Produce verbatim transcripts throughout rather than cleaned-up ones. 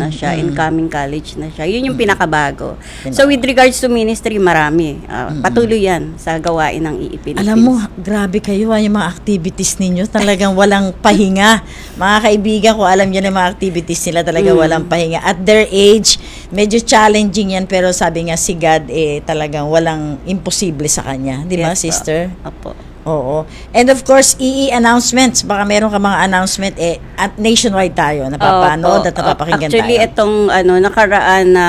na siya, Mm-mm. incoming college na siya. Yun yung pinakabago. So with regards to ministry, marami. Uh, patuloy yan sa gawain ng I I Philippines. Alam mo, grabe kayo, ah, yung mga activities ninyo, talagang walang pahinga. Mga kaibigan ko, alam niyo na mga activities nila, talagang Mm. walang pahinga. At their age, medyo challenging yan, pero sabi nga si God, eh, talagang walang imposible sa kanya. Di ba, Yes, po. sister? Opo. Oo. And of course, I I announcements. Baka meron ka mga announcement, eh, at nationwide tayo, napapanood Opo. at napapakinggan Actually, tayo. itong ano, nakaraan na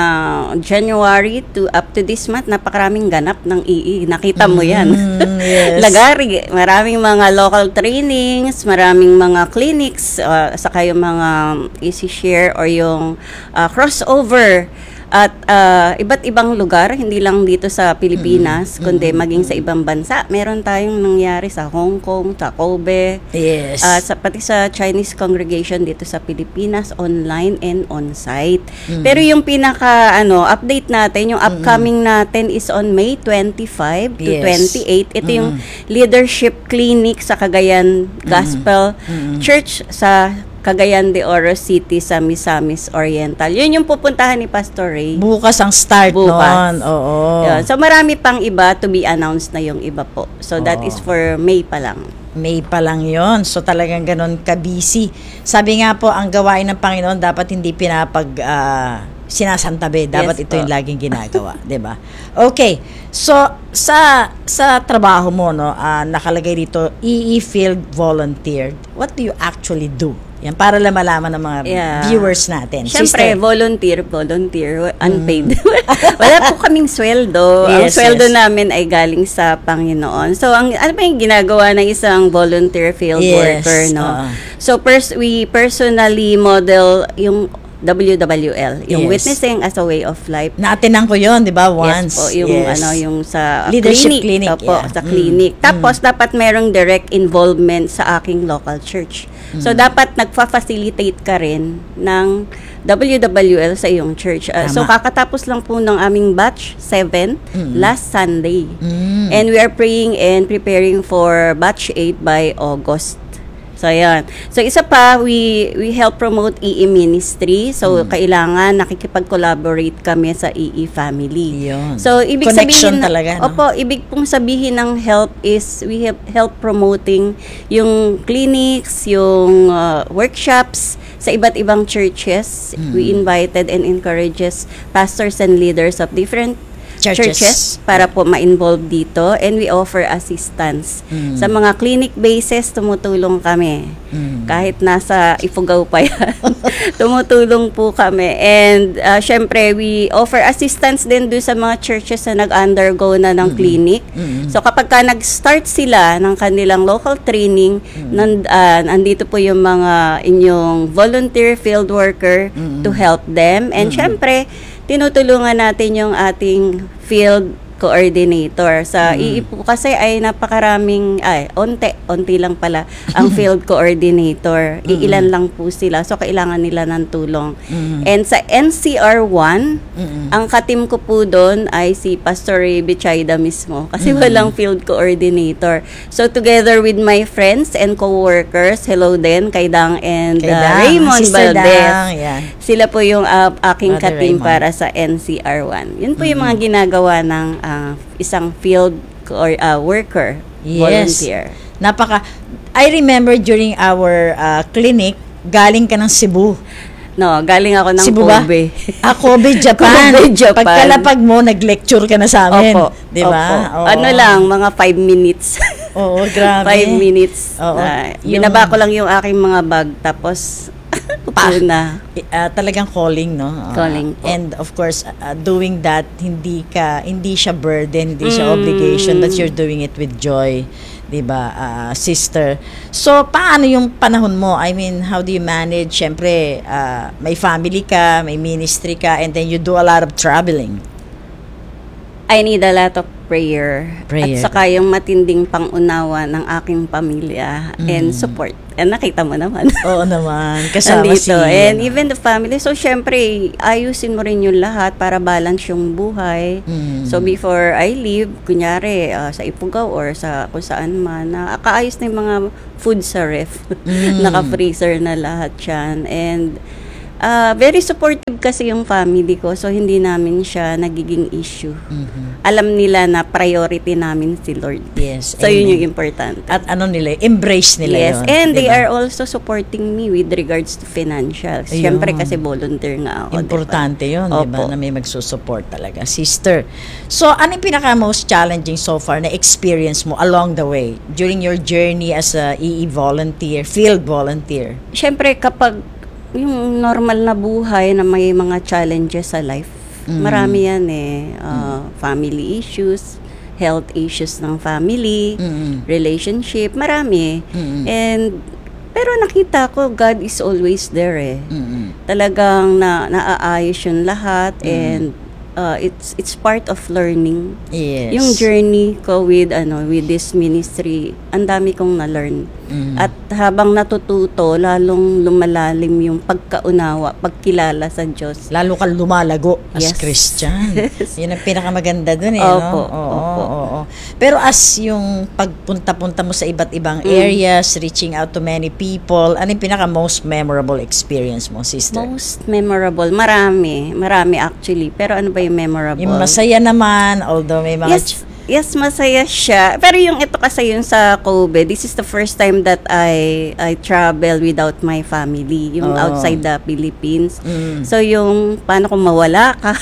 January to up to this month, napakaraming ganap ng I I. Nakita mo yan. Mm, yes. Lagari. Maraming mga local trainings, maraming mga clinics, uh, saka yung mga easy share or yung uh, crossover. At uh, iba't ibang lugar, hindi lang dito sa Pilipinas, Mm-hmm. kundi maging sa ibang bansa. Meron tayong nangyari sa Hong Kong, sa Kobe, Yes. uh, sa, pati sa Chinese congregation dito sa Pilipinas, online and on-site. Mm-hmm. Pero yung pinaka ano update natin, yung upcoming natin is on May twenty-five to Yes. twenty-eight. Ito yung Mm-hmm. leadership clinic sa Cagayan Gospel Mm-hmm. Church sa Cagayan de Oro City sa Misamis Oriental. Yun yung pupuntahan ni Pastor Ray. Bukas ang start Bukas. noon. Oo. Yun. So marami pang iba to be announced na yung iba po. So that Oo. is for May pa lang. May pa lang yon. So talagang ganon ka-busy. Sabi nga po, ang gawain ng Panginoon dapat hindi pinapag ah, sinasantabi. Dapat Yes ito po. yung laging ginagawa, 'di ba? Okay. So sa sa trabaho mo, no, ah, nakalagay dito I I Field Volunteer. What do you actually do? Yan para lang malaman ng mga Yeah. viewers natin. Siyempre, Sister. volunteer, volunteer, unpaid. Wala po kaming sweldo. Ang Yes, sweldo yes. namin ay galing sa Panginoon. So, ang ano ba yung ginagawa ng isang volunteer field Yes, worker, no? oo. So, pers- we personally model yung W W L, yung Yes. witnessing as a way of life. Naatinan ko yon, 'di ba? Once. Yes po, yung Yes. ano, yung sa Leadership clinic, clinic, opo, yeah. sa Mm. clinic. Tapos dapat merong direct involvement sa aking local church. So Mm. dapat nagfa-facilitate ka rin ng W W L sa iyong church. Uh, so Tama. kakatapos lang po ng aming batch seven Mm. last Sunday. Mm. And we are praying and preparing for batch eight by August. So, ayan. So, isa pa, we we help promote I I ministry. So, kailangan nakikipag-collaborate kami sa I I family. Yun. So, ibig Connection sabihin, talaga, no? Opo, ibig pong sabihin ng help is we help, help promoting yung clinics, yung uh, workshops sa iba't ibang churches. We invited and encourages pastors and leaders of different Churches. churches, para po ma-involve dito, and we offer assistance. Mm. Sa mga clinic basis, tumutulong kami. Mm. Kahit nasa Ifugao pa yan. Tumutulong po kami. And uh, syempre, we offer assistance din doon sa mga churches na nag-undergo na ng clinic. Mm. So kapag ka nag-start sila ng kanilang local training, nan, uh, nandito po yung mga inyong volunteer field worker to help them. And syempre, tinutulungan natin yung ating field coordinator. Sa I I po kasi ay napakaraming, ay, onte, onti lang pala ang field coordinator. Iilan lang po sila. So, kailangan nila ng tulong. And sa N C R one, ang katim ko po doon ay si Pastor Ray Bichayda mismo. Kasi walang field coordinator. So, together with my friends and co-workers, hello din, kay Dang and Kay uh, Dang, Raymond Sister Valdez. Dang, yan. Sila po yung uh, aking Brother katim Raymond. para sa N C R one. Yun po yung mga ginagawa ng uh, isang field or uh, worker, Yes. volunteer. Napaka, I remember during our uh, clinic, galing ka ng Cebu. No, galing ako ng Cebu ba? Kobe. Ah, Kobe, Japan. Kobe, Japan. Pagkalapag mo, nag-lecture ka na sa amin. Opo. Di ba? Opo. Oo. Ano lang, mga five minutes. Oo, grabe. five minutes. Oo. Uh, Yung- binaba ko lang yung aking mga bag, tapos Pa. upo na. Uh, talagang calling, no? Uh, Calling po. And of course, uh, doing that, hindi ka, hindi siya burden, hindi siya Mm. obligation, but you're doing it with joy. 'Di ba, uh, sister? So, paano yung panahon mo? I mean, how do you manage? Siyempre, uh, may family ka, may ministry ka, and then you do a lot of traveling. I need a lot of prayer. Prayer. At saka yung matinding pangunawa ng aking pamilya and Mm. support. And nakita mo naman. Oo naman, kasama si... Nandito. And ano. even the family. So, syempre, ayusin mo rin yung lahat para balance yung buhay. Mm. So, before I leave, kunyari, ah, sa Ifugao or sa kung saan man, nakaayos na yung mga food sa ref. Mm. Naka-freezer na lahat yan. And Ah, very supportive kasi yung family ko, so hindi namin siya nagiging issue. Mhm. Alam nila na priority namin si Lord. Yes. So yun amen. yung importante. At ano nila, embrace nila Yes, yun. and they diba? are also supporting me with regards to financials. Ayun. Siyempre kasi volunteer nga ako. Importante yun, di ba? Opo. Na may magsusupport talaga. Sister, so ano yung pinaka most challenging so far na experience mo along the way during your journey as a E E volunteer, field volunteer? Siyempre kapag yung normal na buhay na may mga challenges sa life, Mm. marami yan eh. Uh, Family issues, health issues ng family, Mm-mm. relationship, marami. Mm-mm. And pero nakita ko God is always there eh. Mm-mm. Talagang na naaayos yung lahat and uh, it's it's part of learning. Yes. Yung journey ko with ano with this ministry, ang dami kong na-learn. Mm. At habang natututo, lalong lumalalim yung pagkaunawa, pagkilala sa Diyos. Lalo kang lumalago as Yes. Christian. Yun ang pinakamaganda dun eh, Opo, no? Oo, opo. oo, oo. Pero as yung pagpunta-punta mo sa iba't ibang Mm. areas, reaching out to many people, ano yung pinaka most memorable experience mo, sister? Most memorable, marami, marami actually. Pero ano ba yung memorable? Yung masaya naman, although may mga... Yes, yes, masaya siya. Pero yung ito kasi yung sa Kobe, this is the first time that I I travel without my family, yung Oh. outside the Philippines. Mm. So yung paano kung mawala ka,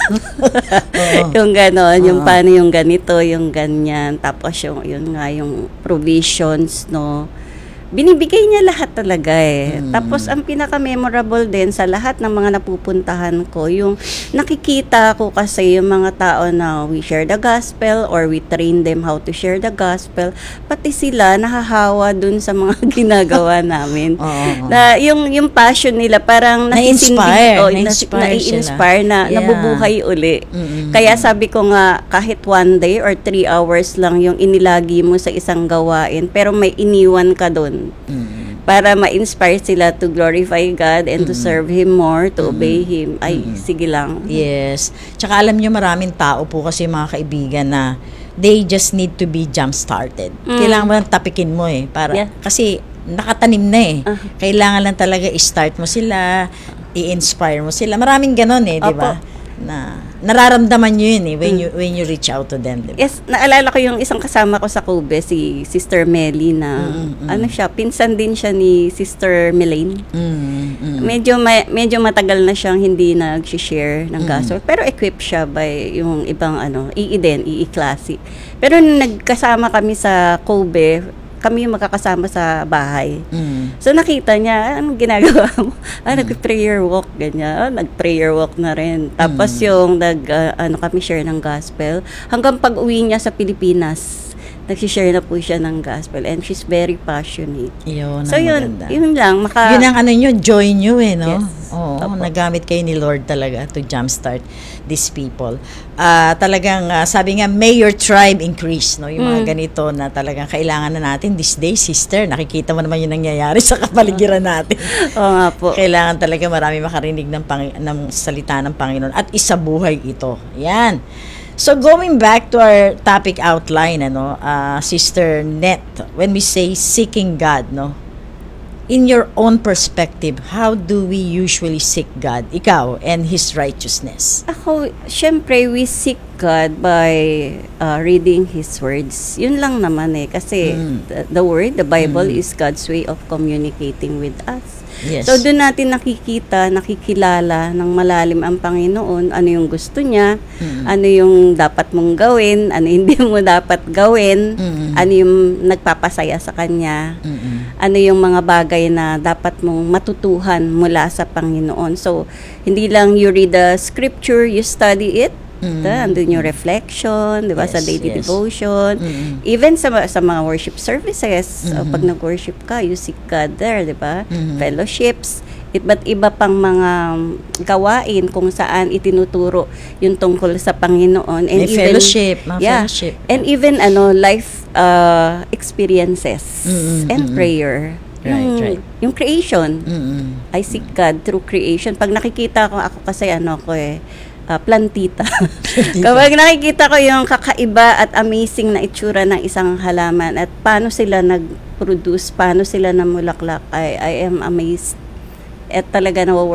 Oo. yung ganon, yung Oo. paano yung ganito, yung ganyan, tapos yung yun nga yung provisions, no. Binibigay niya lahat talaga eh. Mm. Tapos ang pinaka-memorable din sa lahat ng mga napupuntahan ko, yung nakikita ko kasi yung mga tao na we share the gospel or we train them how to share the gospel, pati sila nahahawa dun sa mga ginagawa namin. Oo. Na yung yung passion nila parang Na-inspire. nasisindi- oh, Na-inspire na- na-inspire na sila. Yeah. nabubuhay uli. Mm-mm. Kaya sabi ko nga, kahit one day or three hours lang yung inilagi mo sa isang gawain, pero may iniwan ka doon Mm. para ma-inspire sila to glorify God and to serve Him more, to obey Him. Ay, sige lang. Yes. Tsaka alam nyo, maraming tao po kasi mga kaibigan na they just need to be jump-started. Mm. Kailangan mo lang tapikin mo eh. Para, Yeah. Kasi nakatanim na eh. Ah. Kailangan lang talaga i-start mo sila, i-inspire mo sila. Maraming ganon eh, di ba? Opo. Na nararamdaman nyo yun eh when you when you reach out to them, di ba? Yes, naalala ko yung isang kasama ko sa Kobe, si Sister Melly na, Mm, mm. ano siya, pinsan din siya ni Sister Melaine. Mm, mm. Medyo ma- medyo matagal na siyang hindi nag-share ng Mm. gospel, pero equipped siya by yung ibang ano, I I din, I I klase. Pero nung nagkasama kami sa Kobe, kami yung magkakasama sa bahay. Mm. So nakita niya, anong ginagawa mo? Ah, nag-prayer walk, ganyan. Ah, nag-prayer walk na rin. Tapos yung nag, ah, ano kami, share ng gospel. Hanggang pag-uwi niya sa Pilipinas, nag-share na po siya ng gospel. And she's very passionate. Yun So ang yun, maganda. yun lang. Maka, Yun ang ano nyo, joy nyo eh, no? Yes. Oo, Opo. nagamit kayo ni Lord talaga to jumpstart these people. Ah, talagang, ah, sabi nga, may your tribe increase, no? Yung mga Mm. ganito na talagang kailangan na natin this day, sister. Nakikita mo naman yung nangyayari sa kapaligiran natin. oo nga po. Kailangan talaga marami makarinig ng, Pangi- ng salita ng Panginoon at isabuhay ito. Yan. So going back to our topic outline, ano, uh, Sister Net, when we say seeking God, no, in your own perspective, how do we usually seek God, ikaw, and His righteousness? Ako, syempre, we seek God by uh, reading His words. Yun lang naman eh. Kasi Mm. the, the word, the Bible Mm. is God's way of communicating with us. Yes. So, doon natin nakikita, nakikilala ng malalim ang Panginoon, ano yung gusto niya, Mm. ano yung dapat mong gawin, ano hindi mo dapat gawin, Mm. ano yung nagpapasaya sa Kanya, Mm-mm. ano yung mga bagay na dapat mong matutuhan mula sa Panginoon. So, hindi lang you read the scripture, you study it, Mm. mm. andun yung reflection, di ba, sa Yes, daily yes. devotion, Mm-mm. even sa sa mga worship services, uh, Mhm. pag nag-worship ka, you seek God there, di ba? Mhm. Fellowships, iba't iba pang mga gawain kung saan itinuturo yung tungkol sa Panginoon. And May fellowship, mga yeah, fellowship. And even ano life uh, experiences Mm-mm, and mm-mm. prayer. Right, yung, right. yung creation. Mm-mm. I seek God through creation. Pag nakikita ko, ako kasi ano ko eh, ah, plantita. Kapag nakikita ko yung kakaiba at amazing na itsura ng isang halaman at paano sila nag-produce, paano sila namulaklak, I, I am amazed. At talaga na-worship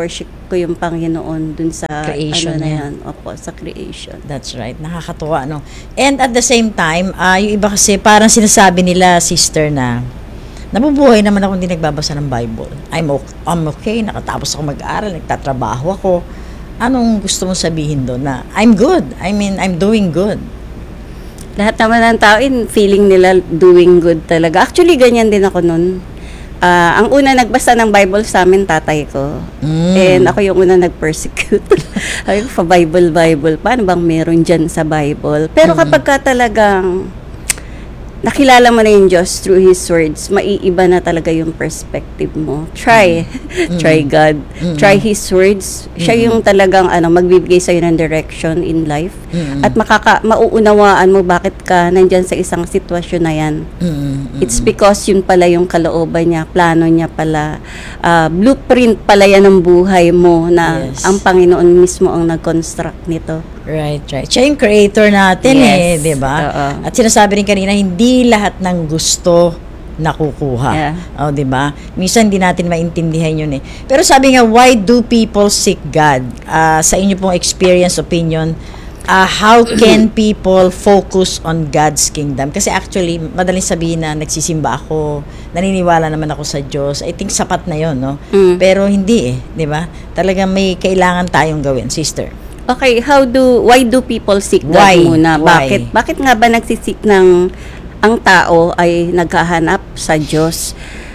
ko yung Panginoon dun sa Creation ano na niya. yan. Opo, sa creation. That's right. Nakakatuwa, no? And at the same time, ah, yung iba kasi parang sinasabi nila, sister, na nabubuhay naman ako hindi nagbabasa ng Bible. I'm okay, I'm okay, nakatapos ako mag-aral, nagtatrabaho ako. Anong gusto mong sabihin doon na I'm good? I mean, I'm doing good. Lahat naman ng tao, in feeling nila doing good talaga. Actually, ganyan din ako nun. Ah, ang una nagbasa ng Bible sa amin, tatay ko. Mm. And ako yung una nag-persecute. Ay, pa Bible, Bible. Paano bang meron dyan sa Bible? Pero kapag ka talagang nakilala mo na yung Diyos through His words, maiiba na talaga yung perspective mo. Try. Try God. Try His words. Siya yung talagang ano, magbibigay sa'yo ng direction in life. At makaka, mauunawaan mo bakit ka nandyan sa isang sitwasyon na yan. It's because yun pala yung kalooban niya, plano niya pala, ah, blueprint pala yan ng buhay mo na Yes. ang Panginoon mismo ang nag-construct nito. Right, right. Siya yung creator natin eh, Yes. di ba? Oo. At sinasabi rin kanina, hindi lahat ng gusto nakukuha. Yeah. Oh, di ba? Minsan hindi natin maintindihan yun eh. Pero sabi nga, why do people seek God? Ah, sa inyo pong experience, opinion, ah, how can people focus on God's kingdom? Kasi actually, madaling sabihin na nagsisimba ako, naniniwala naman ako sa Diyos. I think sapat na yon, no? Mm. Pero hindi eh, di ba? Talagang may kailangan tayong gawin, sister. Okay, how do why do people seek God Why? muna? Why? Bakit bakit nga ba nagsisik ng ang tao ay naghahanap sa Diyos?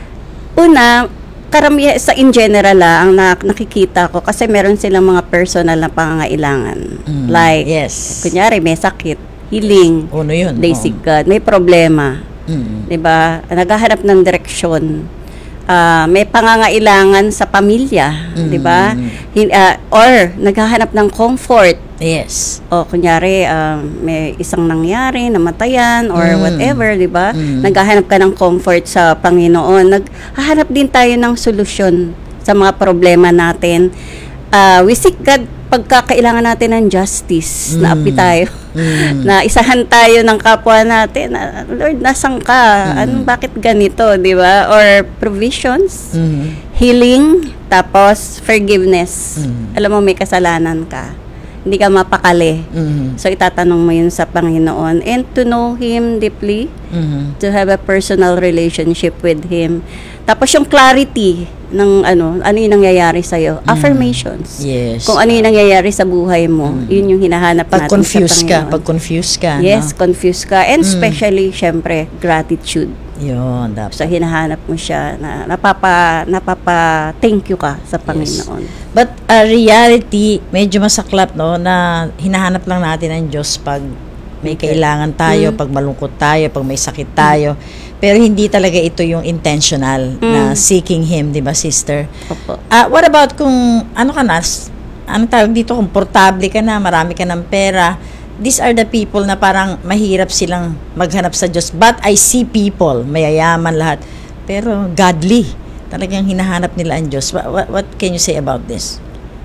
Una, karamihan sa in general ah, ang na, nakikita ko kasi meron silang mga personal na pangangailangan. Mm, Like, yes. kunyari may sakit, healing, Uno yun. they oo. seek God, may problema, Mm. 'di ba? Naghahanap ng direksyon. Ah, may pangangailangan sa pamilya, 'di ba? Hin- ah, or naghahanap ng comfort. Yes. O kunyari ah, may isang nangyari, namatayan or Mm. whatever, 'di ba? Mm. Naghahanap ka ng comfort sa Panginoon. Naghahanap din tayo ng solusyon sa mga problema natin. Ah, we seek God pagka kailangan natin ng justice, na api tayo. Mm. Na isahan tayo ng kapwa natin. na, Lord, nasan ka? Ano, bakit ganito, 'di ba? Or provisions, Mm. healing, tapos forgiveness. Mm. Alam mo, may kasalanan ka. Hindi ka mapakali. Mm. So, itatanong mo yun sa Panginoon. And to know Him deeply, Mm. to have a personal relationship with Him. Tapos yung clarity ng ano, ano yung nangyayari sa'yo. Affirmations. Yes. Kung ano yung nangyayari sa buhay mo, yun yung hinahanap Pag natin sa confused ka, Panginoon. pag confused ka, Yes, no? confused ka. And especially, syempre, gratitude. Yun, dapat. So, hinahanap mo siya na napapa, napapa thank you ka sa Panginoon. But uh, reality, medyo masaklap, no, na hinahanap lang natin ang Diyos pag may kailangan tayo, Mm. pag malungkot tayo, pag may sakit tayo. Pero hindi talaga ito yung intentional na seeking Him, di ba, sister? Opo. Ah, what about kung ano ka na, s- ano tawag dito, komportable ka na, marami ka ng pera. These are the people na parang mahirap silang maghanap sa Diyos. But I see people, mayayaman lahat, pero godly. Talagang hinahanap nila ang Diyos. What, what, what can you say about this?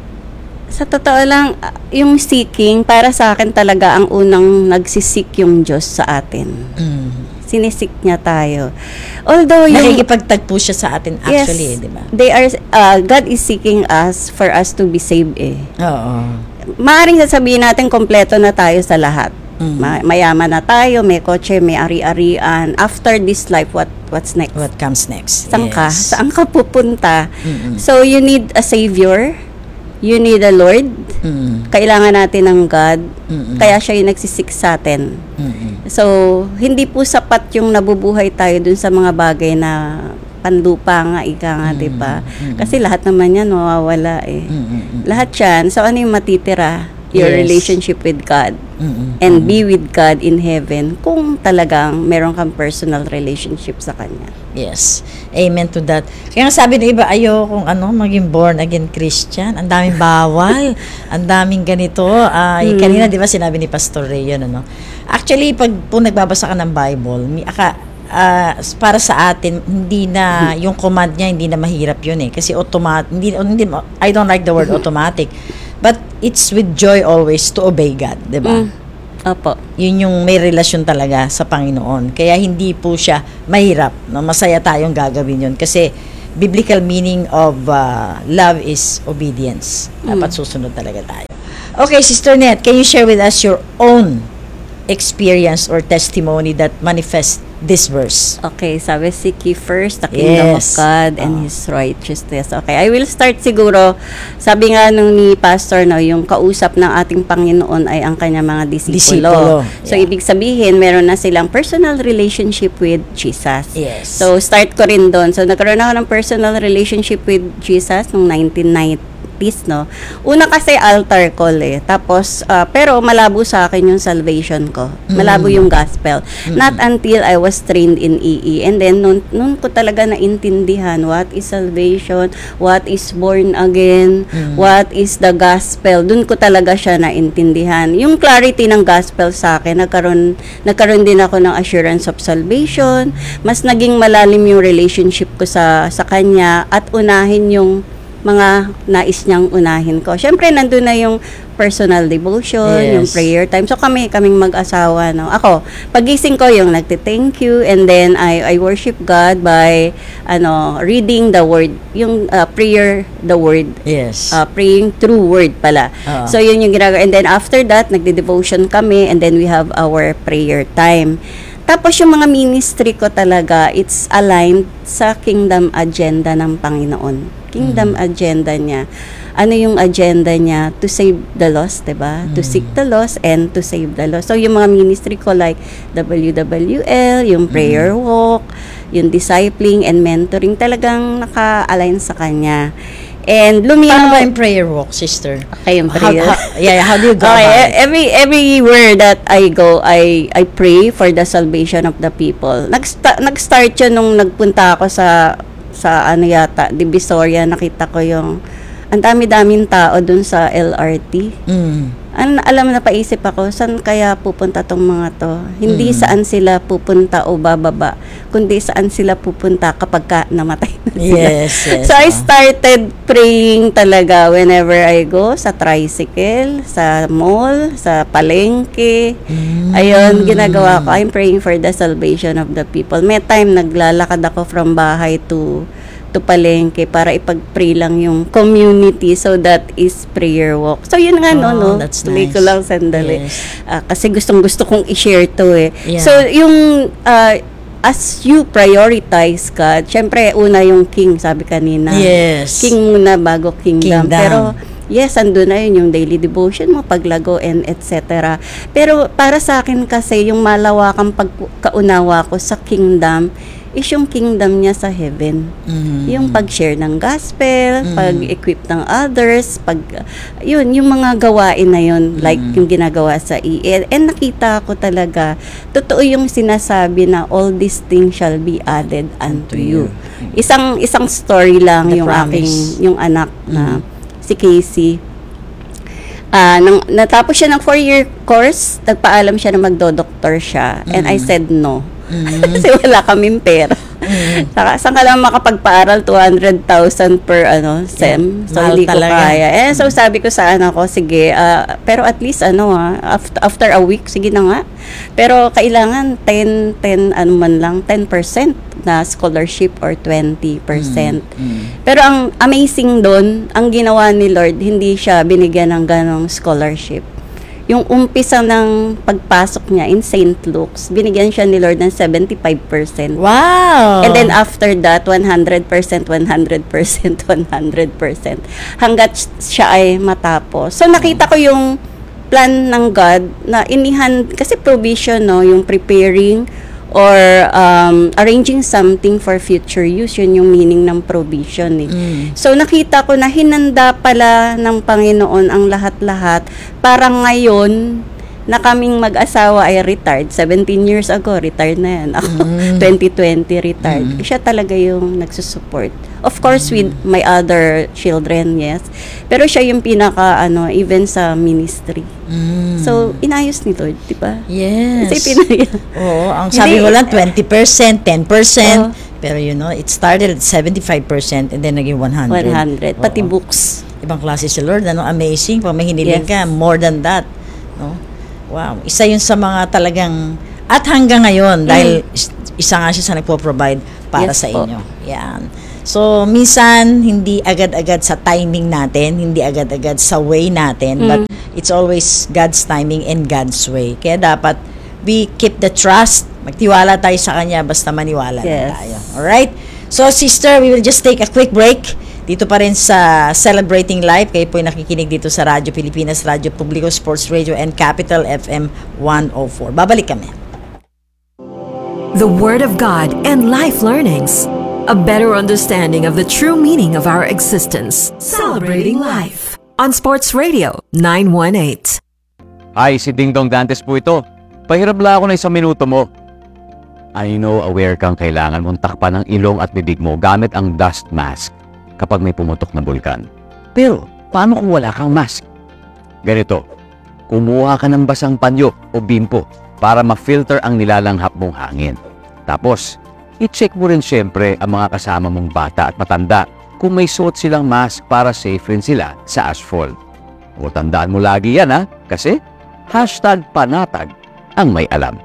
Sa totoo lang, ah, yung seeking, para sa akin talaga ang unang nagsisik yung Diyos sa atin. Mm. Sinisik niya tayo. Although yung... Nakikipagtagpo siya sa atin actually, di ba? They are, uh, God is seeking us for us to be saved eh. Oo. Maaring sasabihin natin kompleto na tayo sa lahat. Mm. Ma- mayaman na tayo, may kotse, may ari-arian. After this life, what what's next? What comes next? Saan ka? Yes. Saan ka pupunta? Mm-mm. So, you need a Savior. You need a Lord. Mm. Kailangan natin ng God. Mm-mm. Kaya siya yung nagsisik sa atin. Mm-mm. So, hindi po sapat yung nabubuhay tayo dun sa mga bagay na panlupa nga, ika nga, Mm. di ba? Mm. Kasi lahat naman yan mawawala eh. Mm-mm. Lahat yan. So, ano yung matitira? Your Yes. relationship with God. Mm-mm. And be with God in heaven kung talagang meron kang personal relationship sa Kanya. Yes. Amen to that. Kaya nga sabi ng iba, ayokong ano, maging born again Christian. Ang daming bawal. Ang daming ganito. Ay, Hmm. kanina, di ba, sinabi ni Pastor Ray yun, ano? Actually, pag po nagbabasa ka ng Bible, mi- aka, ah, para sa atin, hindi na, yung command niya, hindi na mahirap yun eh. Kasi automatic, hindi, hindi, I don't like the word automatic. But it's with joy always to obey God, di ba? Mm. Opo. Yun yung may relasyon talaga sa Panginoon. Kaya hindi po siya mahirap. No? Masaya tayong gagawin yun. Kasi biblical meaning of uh, love is obedience. Dapat susunod talaga tayo. Okay, Sister Net, can you share with us your own experience or testimony that manifests this verse? Okay, sabi, seek ye first the kingdom Yes. of God and Ah. His righteousness. Okay, I will start siguro, sabi nga nung ni Pastor, no, yung kausap ng ating Panginoon ay ang kanyang mga disipulo. Disipulo, So, yeah. ibig sabihin, meron na silang personal relationship with Jesus. Yes. So, start ko rin doon. So, nagkaroon ako ng personal relationship with Jesus noong nineteen nineties, no. Una kasi altar call eh. Tapos, ah, pero malabo sa akin yung salvation ko. Malabo yung gospel. Not until I was trained in E E. And then, nun, nun ko talaga naintindihan what is salvation, what is born again, what is the gospel. Dun ko talaga siya naintindihan. Yung clarity ng gospel sa akin, nagkaroon, nagkaroon din ako ng assurance of salvation. Mas naging malalim yung relationship ko sa, sa kanya at unahin yung mga nais niyang unahin ko. Siyempre, nandun na yung personal devotion, Yes. yung prayer time. So, kami, kaming mag-asawa, no. Ako, pagising ko yung nagte-thank you, and then I, I worship God by, ano, reading the word, yung uh, prayer, the word, Yes. uh, praying through word pala. Oo. So, yun yung ginagawa. And then, after that, nagde-devotion kami, and then we have our prayer time. Tapos, yung mga ministry ko talaga, it's aligned sa kingdom agenda ng Panginoon. Kingdom agenda niya. Ano yung agenda niya? To save the lost, diba? To seek the lost and to save the lost. So, yung mga ministry ko like W W L, yung prayer walk, yung discipling and mentoring, talagang naka-align sa kanya. And Paano luminaw... ba yung prayer walk, sister? Okay, yung How, prayer. how, yeah, how do you go Okay, about it? every everywhere that I go, I I pray for the salvation of the people. Nag-sta- nag-start 'yun nung nagpunta ako sa sa ano yata, Divisoria, nakita ko yung ang dami-daming tao dun sa L R T. Mm. An alam na paisip ako, saan kaya pupunta tong mga to? Hindi Mm. saan sila pupunta o bababa, kundi saan sila pupunta kapag ka namatay na sila. Yes, yes. So, I ah. started praying talaga whenever I go, sa tricycle, sa mall, sa palengke. Mm. Ayun, ginagawa ko. I'm praying for the salvation of the people. May time, naglalakad ako from bahay to to palengke para ipag-pray lang yung community. So, that is prayer walk. So, yun nga, no, Oh, no? that's Tuloy ko nice. lang sandali. Yes. Ah, kasi gustong-gusto kong i-share to eh. Yeah. So, yung ah, as you prioritize God, syempre, una yung king, sabi kanina. Yes. King muna bago kingdom. Kingdom. Pero, yes, andun na yun yung daily devotion mo, paglago, and et cetera. Pero, para sa akin kasi, yung malawakang pagkaunawa ko sa kingdom, is yung kingdom niya sa heaven. Mm. Yung pag-share ng gospel, Mm. pag-equip ng others, pag, yun, yung mga gawain na yun, like Mm. yung ginagawa sa E E. And nakita ko talaga, totoo yung sinasabi na all these things shall be added unto you. Isang isang story lang The yung promise. aking, yung anak na Mm. si Casey. Ah, nang natapos siya ng four-year course, nagpaalam siya na magdo-doktor siya. And I Mm. said no. Mm. Kasi wala kaming pera. Mm. Saka, saan ka lang makapagpaaral? two hundred thousand per ano, SEM. Yeah, So, mahal hindi ko talaga. kaya. Eh, so, sabi ko sa anak ko, sige, ah, pero at least, ano ah, after, after a week, sige na nga. Pero, kailangan ten, ten, ano man lang, ten percent na scholarship or twenty percent. Mm. Pero, ang amazing doon, ang ginawa ni Lord, hindi siya binigyan ng ganong scholarship. Yung umpisa ng pagpasok niya in Saint Luke's, binigyan siya ni Lord ng seventy-five percent. Wow. And then after that, one hundred percent, one hundred percent, one hundred percent. Hanggat siya ay matapos. So, nakita ko yung plan ng God na inihan, kasi provision, no, yung preparing or um, arranging something for future use. Yun yung meaning ng provision eh. Mm. So, nakita ko na hinanda pala ng Panginoon ang lahat-lahat para ngayon na kaming mag-asawa ay retired. seventeen years ago, retired na yan. Ako, Mm. twenty twenty retired. Mm. Siya talaga yung nagsusupport. Of course, with my other children, yes. Pero siya yung pinaka, ano, even sa ministry. Mm. So, inayos ni Lord, di ba? yes. Kasi pinaya. Oo, ang Hindi. sabi ko lang twenty percent, ten percent. Oo. Pero you know, it started at seventy-five percent and then naging one hundred. one hundred. Pati Oo. books. Ibang klase si Lord, ano, amazing. Pag may hiniling Yes. ka, more than that. No? Wow. Isa yun sa mga talagang, at hanggang ngayon, dahil is- isa nga siya sa nagpo-provide para Yes sa po. inyo. Yan. So, minsan, hindi agad-agad sa timing natin, hindi agad-agad sa way natin, Mm. but it's always God's timing and God's way. Kaya dapat we keep the trust, magtiwala tayo sa Kanya, basta maniwala lang Yes. tayo. Alright? So, sister, we will just take a quick break. Dito pa rin sa Celebrating Life, kayo po nakikinig dito sa Radyo Pilipinas, Radyo Publiko, Sports Radio, and Capital F M one oh four. Babalik kami. The Word of God and life learnings. A better understanding of the true meaning of our existence. Celebrating Life. On Sports Radio nine one eight. Hi, si Ding Dong Dantes po ito. Pahirap lang ako na isang minuto mo. I know aware kang kailangan mong takpan ng ilong at bibig mo gamit ang dust mask kapag may pumutok na bulkan. Pero, paano kung wala kang mask? Ganito, kumuha ka ng basang panyo o bimpo para ma-filter ang nilalanghap mong hangin. Tapos, i-check mo rin syempre ang mga kasama mong bata at matanda kung may suot silang mask para safe rin sila sa asphalt. O tandaan mo lagi yan ha, kasi hashtag panatag ang may alam.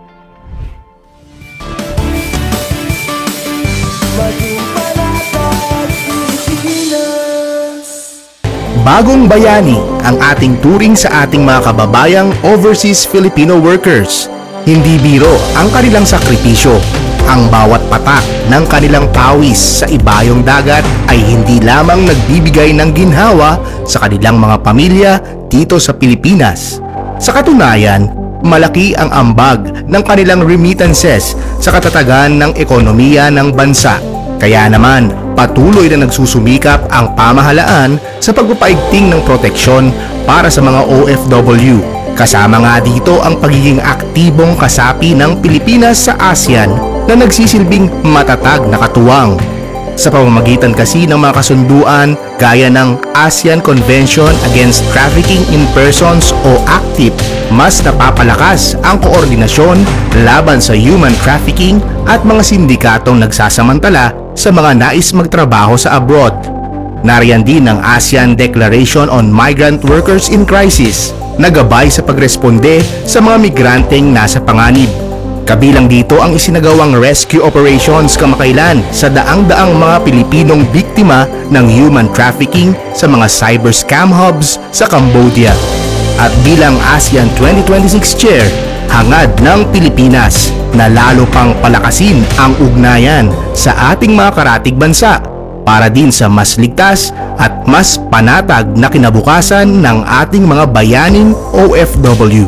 Bagong bayani ang ating turing sa ating mga kababayang overseas Filipino workers. Hindi biro ang kanilang sakripisyo. Ang bawat patak ng kanilang pawis sa ibayong dagat ay hindi lamang nagbibigay ng ginhawa sa kanilang mga pamilya dito sa Pilipinas. Sa katunayan, malaki ang ambag ng kanilang remittances sa katatagan ng ekonomiya ng bansa. Kaya naman, patuloy na nagsusumikap ang pamahalaan sa pagpapaigting ng proteksyon para sa mga O F W. Kasama nga dito ang pagiging aktibong kasapi ng Pilipinas sa ASEAN na nagsisilbing matatag na katuwang. Sa pamamagitan kasi ng mga kasunduan gaya ng ASEAN Convention Against Trafficking in Persons o ACTIP, mas napapalakas ang koordinasyon laban sa human trafficking at mga sindikatong nagsasamantala sa mga nais magtrabaho sa abroad. Nariyan din ang ASEAN Declaration on Migrant Workers in Crisis na gabay sa pagresponde sa mga migranteng nasa panganib. Kabilang dito ang isinagawang rescue operations kamakailan sa daang-daang mga Pilipinong biktima ng human trafficking sa mga cyber scam hubs sa Cambodia. At bilang ASEAN twenty twenty-six Chair, hangad ng Pilipinas na lalo pang palakasin ang ugnayan sa ating mga karatig bansa para din sa mas ligtas at mas panatag na kinabukasan ng ating mga bayaning O F W.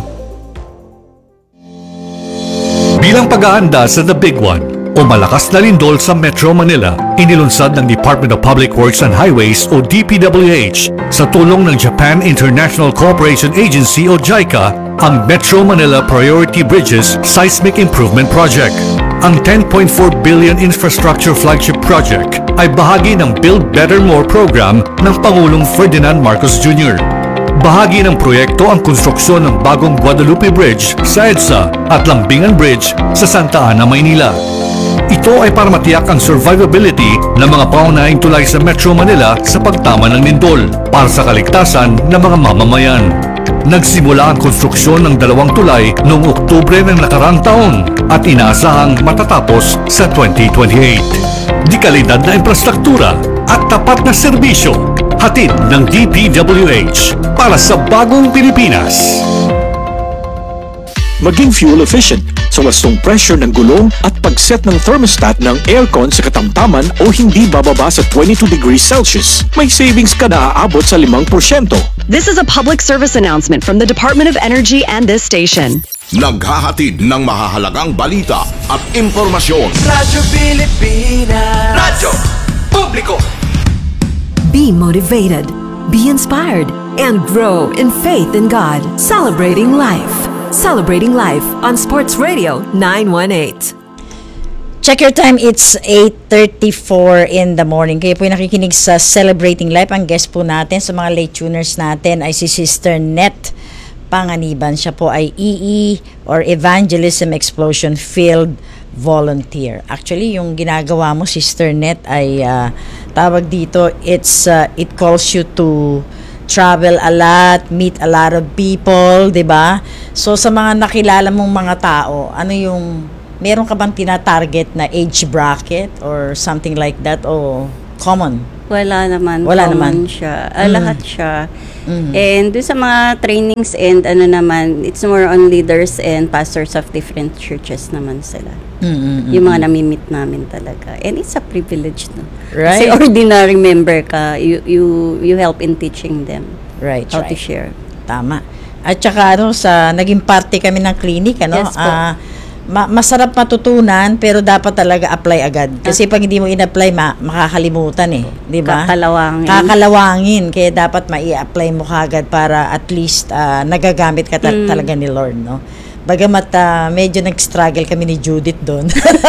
Bilang pag-aanda sa The Big One o malakas na lindol sa Metro Manila, inilunsad ng Department of Public Works and Highways o D P W H sa tulong ng Japan International Cooperation Agency o JICA ang Metro Manila Priority Bridges Seismic Improvement Project. Ang ten point four billion infrastructure flagship project ay bahagi ng Build Better More program ng Pangulong Ferdinand Marcos Junior Bahagi ng proyekto ang konstruksyon ng bagong Guadalupe Bridge sa EDSA at Lambingan Bridge sa Santa Ana, Maynila. Ito ay para matiyak ang survivability ng mga paunahing tulay sa Metro Manila sa pagtama ng lindol para sa kaligtasan ng mga mamamayan. Nagsimula ang konstruksyon ng dalawang tulay noong Oktubre ng nakarang taon at inaasahang matatapos sa twenty twenty-eight. Di kalidad na infrastruktura at tapat na serbisyo, hatid ng D P W H para sa bagong Pilipinas. Maging fuel efficient sa wastong pressure ng gulong at pag-set ng thermostat ng aircon sa katamtaman o hindi bababa sa twenty-two degrees Celsius. May savings ka na aabot sa limang porsyento. This is a public service announcement from the Department of Energy and this station. Naghahatid ng mahahalagang balita at impormasyon. Radyo Pilipinas. Radyo Publiko. Be motivated, be inspired, and grow in faith in God. Celebrating Life. Celebrating Life on Sports Radio nine one eight. Check your time, it's eight thirty-four in the morning. Kayo po yung nakikinig sa Celebrating Life. Ang guest po natin sa mga late tuners natin ay si Sister Net Panganiban. Siya po ay E E or Evangelism Explosion Field Volunteer. Actually, yung ginagawa mo, Sister Net, ay uh, tawag dito, it's uh, it calls you to travel a lot, meet a lot of people, 'di ba? So sa mga nakilala mong mga tao, ano yung meron ka bang tina-target na age bracket or something like that, o common? Wala naman. Wala naman. common siya. Ah, Mm. Lahat siya. Mhm. And doon sa mga trainings and ano naman, it's more on leaders and pastors of different churches naman sila. Mm-mm-mm. Yung mga nami-meet namin talaga. And it's a privilege, no? Right. Kasi ordinary member ka, you you you help in teaching them Right, how right. to share. Tama. At saka ano, sa naging parte kami ng clinic, ano, Yes po. ah, ma- masarap matutunan pero dapat talaga apply agad. Kasi pag hindi mo in-apply, ma- makakalimutan eh, 'di ba? Kakalawangin. Kakalawangin. Kaya dapat mai-apply mo kagad para at least ah, nagagamit ka ta- Mm. talaga ni Lord, no? Bagamat ah, medyo nag-struggle kami ni Judith doon.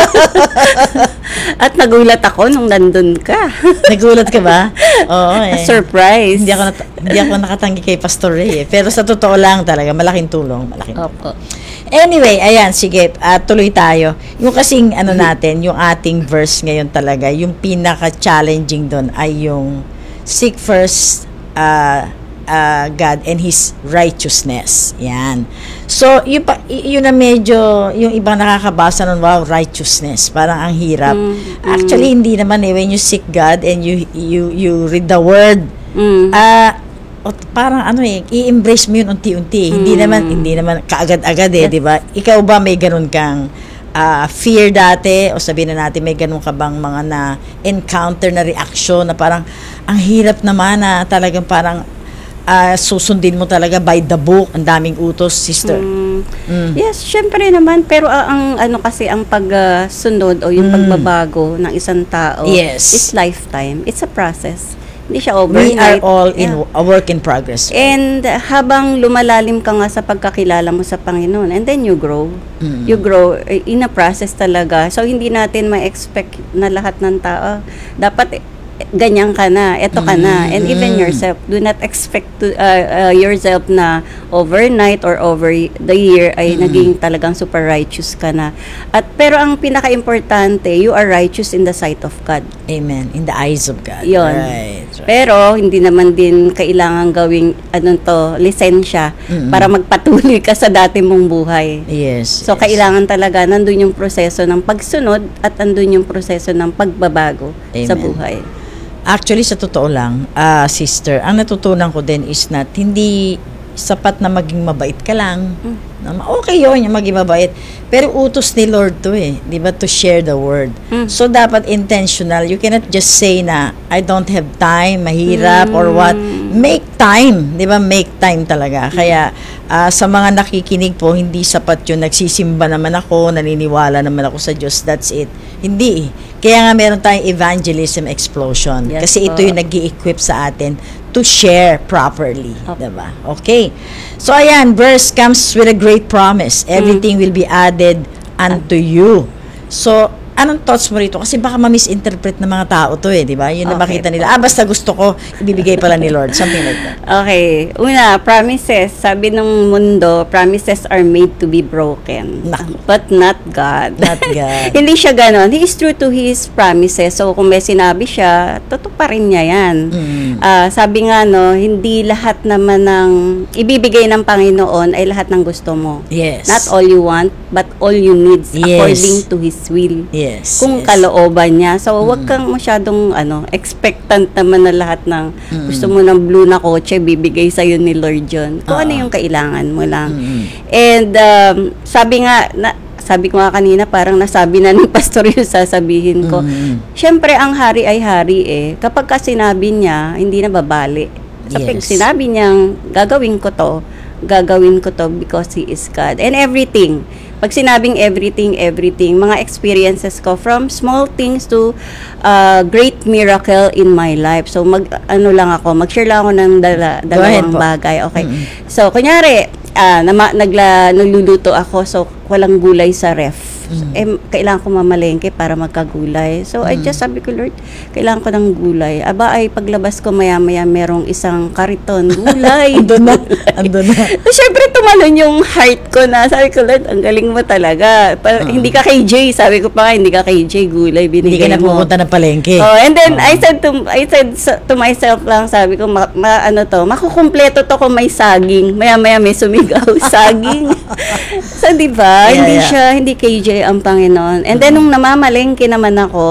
At nagulat ako nung nandun ka. Nagulat ka ba? Oo eh. Surprise. Hindi ako nat- hindi ako nakatanggi kay Pastor Ray eh. Pero sa totoo lang talaga, malaking tulong, malaking tulong. Opo. Anyway, ayan, sige, uh, tuloy tayo. Yung kasing ano natin, yung ating verse ngayon talaga, yung pinaka-challenging doon ay yung seek first uh, uh, God and His righteousness. Yan. So, yun, pa, y- yun na medyo, yung ibang nakakabasa nun, wow, righteousness. Parang ang hirap. Mm, Actually, hindi naman eh. When you seek God and you you you read the Word, Mm. ah, o, parang ano eh, i-embrace mo yun unti-unti. Hindi Mm. naman, hindi naman kaagad-agad eh, di ba? Ikaw ba may ganun kang ah, fear dati, o sabihin na natin may ganun ka bang mga na-encounter na reaction na parang ang hirap naman na talagang parang ah, susundin mo talaga by the book, ang daming utos, sister. Mm. Mm. Yes, syempre naman, pero ah, ang ano kasi ang pagsunod o yung Mm. pagbabago ng isang tao Yes. is lifetime. It's a process. Hindi siya We are overnight. all in Yeah. a work in progress. And uh, habang lumalalim ka nga sa pagkakilala mo sa Panginoon, and then you grow. Mm. You grow uh, in a process talaga. So, hindi natin ma-expect na lahat ng tao, dapat eh, ganyan ka na, eto ka na. And even yourself, do not expect to uh, uh, yourself na overnight or over the year ay naging talagang super righteous ka na. At pero ang pinaka-importante, you are righteous in the sight of God. Amen. In the eyes of God. Yun. Right. right. Pero hindi naman din kailangan gawing ano to, lisensya Mm-mm. para magpatuloy ka sa dati mong buhay. Yes. yes. So kailangan talaga nandun yung proseso ng pagsunod at nandun yung proseso ng pagbabago sa Amen. buhay. Actually, sa totoo lang, ah, sister, ang natutunan ko din is not, hindi sapat na maging mabait ka lang. Mm. Na- Okay yun, yung maging mabait. Pero utos ni Lord to eh, di ba, to share the word. Mm. So, dapat intentional. You cannot just say na, I don't have time, mahirap, or what. Make time, di ba? Make time talaga. Kaya, ah, sa mga nakikinig po, hindi sapat yun. Nagsisimba naman ako, naniniwala naman ako sa Diyos. That's it. Hindi eh. Kaya nga meron tayong evangelism explosion. Yes Kasi ito po. yung nag-i-equip sa atin to share properly. Opo. Diba? Okay. So, ayan, verse comes with a great promise. Everything will be added unto you. So, anong thoughts mo rito? Kasi baka ma-misinterpret ng mga tao to eh, di ba? Yun na Okay makita po. nila. Ah, basta gusto ko, ibibigay pala ni Lord. Something like that. Okay. Una, promises. Sabi ng mundo, promises are made to be broken. Naku. But not God. Not God. Hindi siya ganon. He is true to His promises. So, kung may sinabi siya, totoo pa rin niya yan. Mm. Ah, sabi nga, no, hindi lahat naman ng ibibigay ng Panginoon ay lahat ng gusto mo. Yes. Not all you want, but all you need Yes. according to His will. Yes. Kung yes. kalooban niya. So, wag kang masyadong ano, expectant naman na lahat ng gusto mo ng blue na kotse, bibigay sa'yo ni Lord yun. Kung ano Ah. yung kailangan mo lang. Mm. And um, sabi nga, na, sabi ko nga kanina, parang nasabi na ni Pastor yung sasabihin ko. Mm. Siyempre, ang hari ay hari eh. Kapag ka sinabi niya, hindi na babali. Sa pag Yes. sinabi niyang, gagawin ko to, gagawin ko to because He is God. And everything. Pag sinabing everything, everything, mga experiences ko from small things to uh, great miracle in my life. So, mag, ano lang ako, mag-share lang ako ng dala, Go ahead dalawang po. bagay. Okay. Mm-mm. So, kunyari, ah, nama, nagla, nagluluto ako, so walang gulay sa ref. Mm. Eh, kailangan ko mamalengke para magkagulay. So, I just sabi ko, Lord, kailangan ko ng gulay. Aba, ay paglabas ko maya-maya, merong isang kariton, gulay. Andun na. Andun na. So, syempre, tumalon yung heart ko na. Sabi ko, Lord, ang galing mo talaga. Pa- Hindi ka kay Jay. Sabi ko pa, hindi ka kay Jay, gulay Hindi binigay ka na mo. pupunta ng palengke. Oh, and then I said to I said sa- to myself lang, sabi ko, ma, ma- ano to, makukumpleto to kung may saging. Maya-maya may sumigaw, saging. So, di ba? Yeah, hindi yeah. siya, hindi K J ang Panginoon. And then, nung namamalengke naman ako,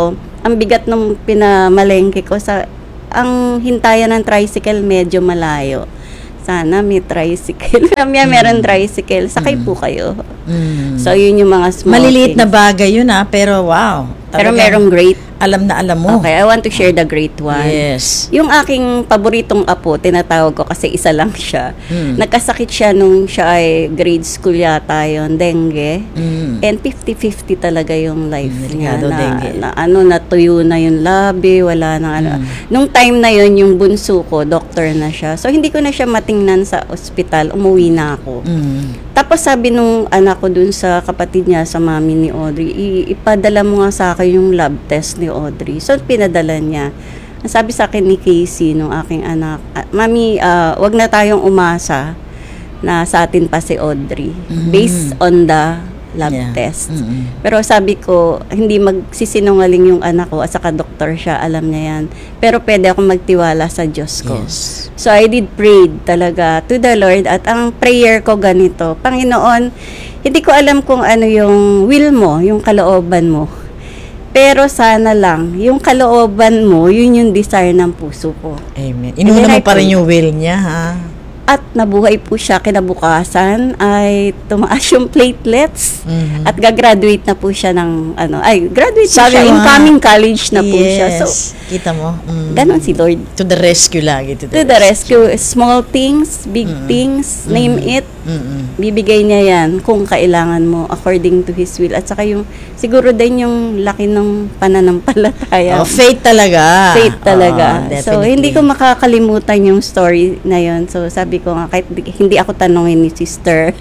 ang bigat nung pinamalengke ko sa ang hintayan ng tricycle medyo malayo. Sana may tricycle. Kami meron tricycle. Sakay po kayo. Mm. So, yun yung mga small Maliliit na things. bagay yun ah, pero wow. Pero Talagang merong great. alam na alam mo. Okay, I want to share the great one. Yes. Yung aking paboritong apo, tinatawag ko kasi isa lang siya. Mm. Nagkasakit siya nung siya ay grade school yata yon, dengue. Mm. And fifty-fifty talaga yung life niya. Delikado, Na, dengue. na ano, natuyo na yung labi, wala na ano. Mm. Nung time na yon yung bunso ko, doctor na siya. So, hindi ko na siya matingnan sa ospital. Umuwi na ako. Mm. Tapos sabi nung anak ko dun sa kapatid niya, sa mami ni Audrey, I- ipadala mo nga sa akin yung lab test ni Audrey. So, pinadala niya. Ang sabi sa akin ni Casey, nung aking anak, "Ah, Mami, ah, wag na tayong umasa na sa atin pa si Audrey. Based on the lab Yeah. test. Mm-mm. Pero sabi ko, hindi magsisinungaling yung anak ko, at saka doktor siya, alam niya yan. Pero pwede akong magtiwala sa Diyos ko. Yes. So, I did pray talaga to the Lord, at ang prayer ko ganito, Panginoon, hindi ko alam kung ano yung will mo, yung kalooban mo. Pero sana lang, yung kalooban mo, yun yung desire ng puso ko. Amen. And then Inuna I mo pa rin pray. yung will niya, ha? At nabuhay po siya kinabukasan, ay tumaas yung platelets, Mhm. at gagraduate na po siya ng, ano, ay, graduate na Sabi siya, mo nga. incoming college na po siya. So, Yes. Kita mo? Mm. ganon si Lord. To the rescue lagi. To the, To the rescue, small things, big things, name it, Mm-mm. bibigay niya yan kung kailangan mo according to His will. At saka yung, siguro din yung laki ng pananampalataya. Oh, faith talaga. Faith talaga. Oo, So, definitely. hindi ko makakalimutan yung story na yun. So, sabi ko nga, kahit di- hindi ako tanongin ni Sister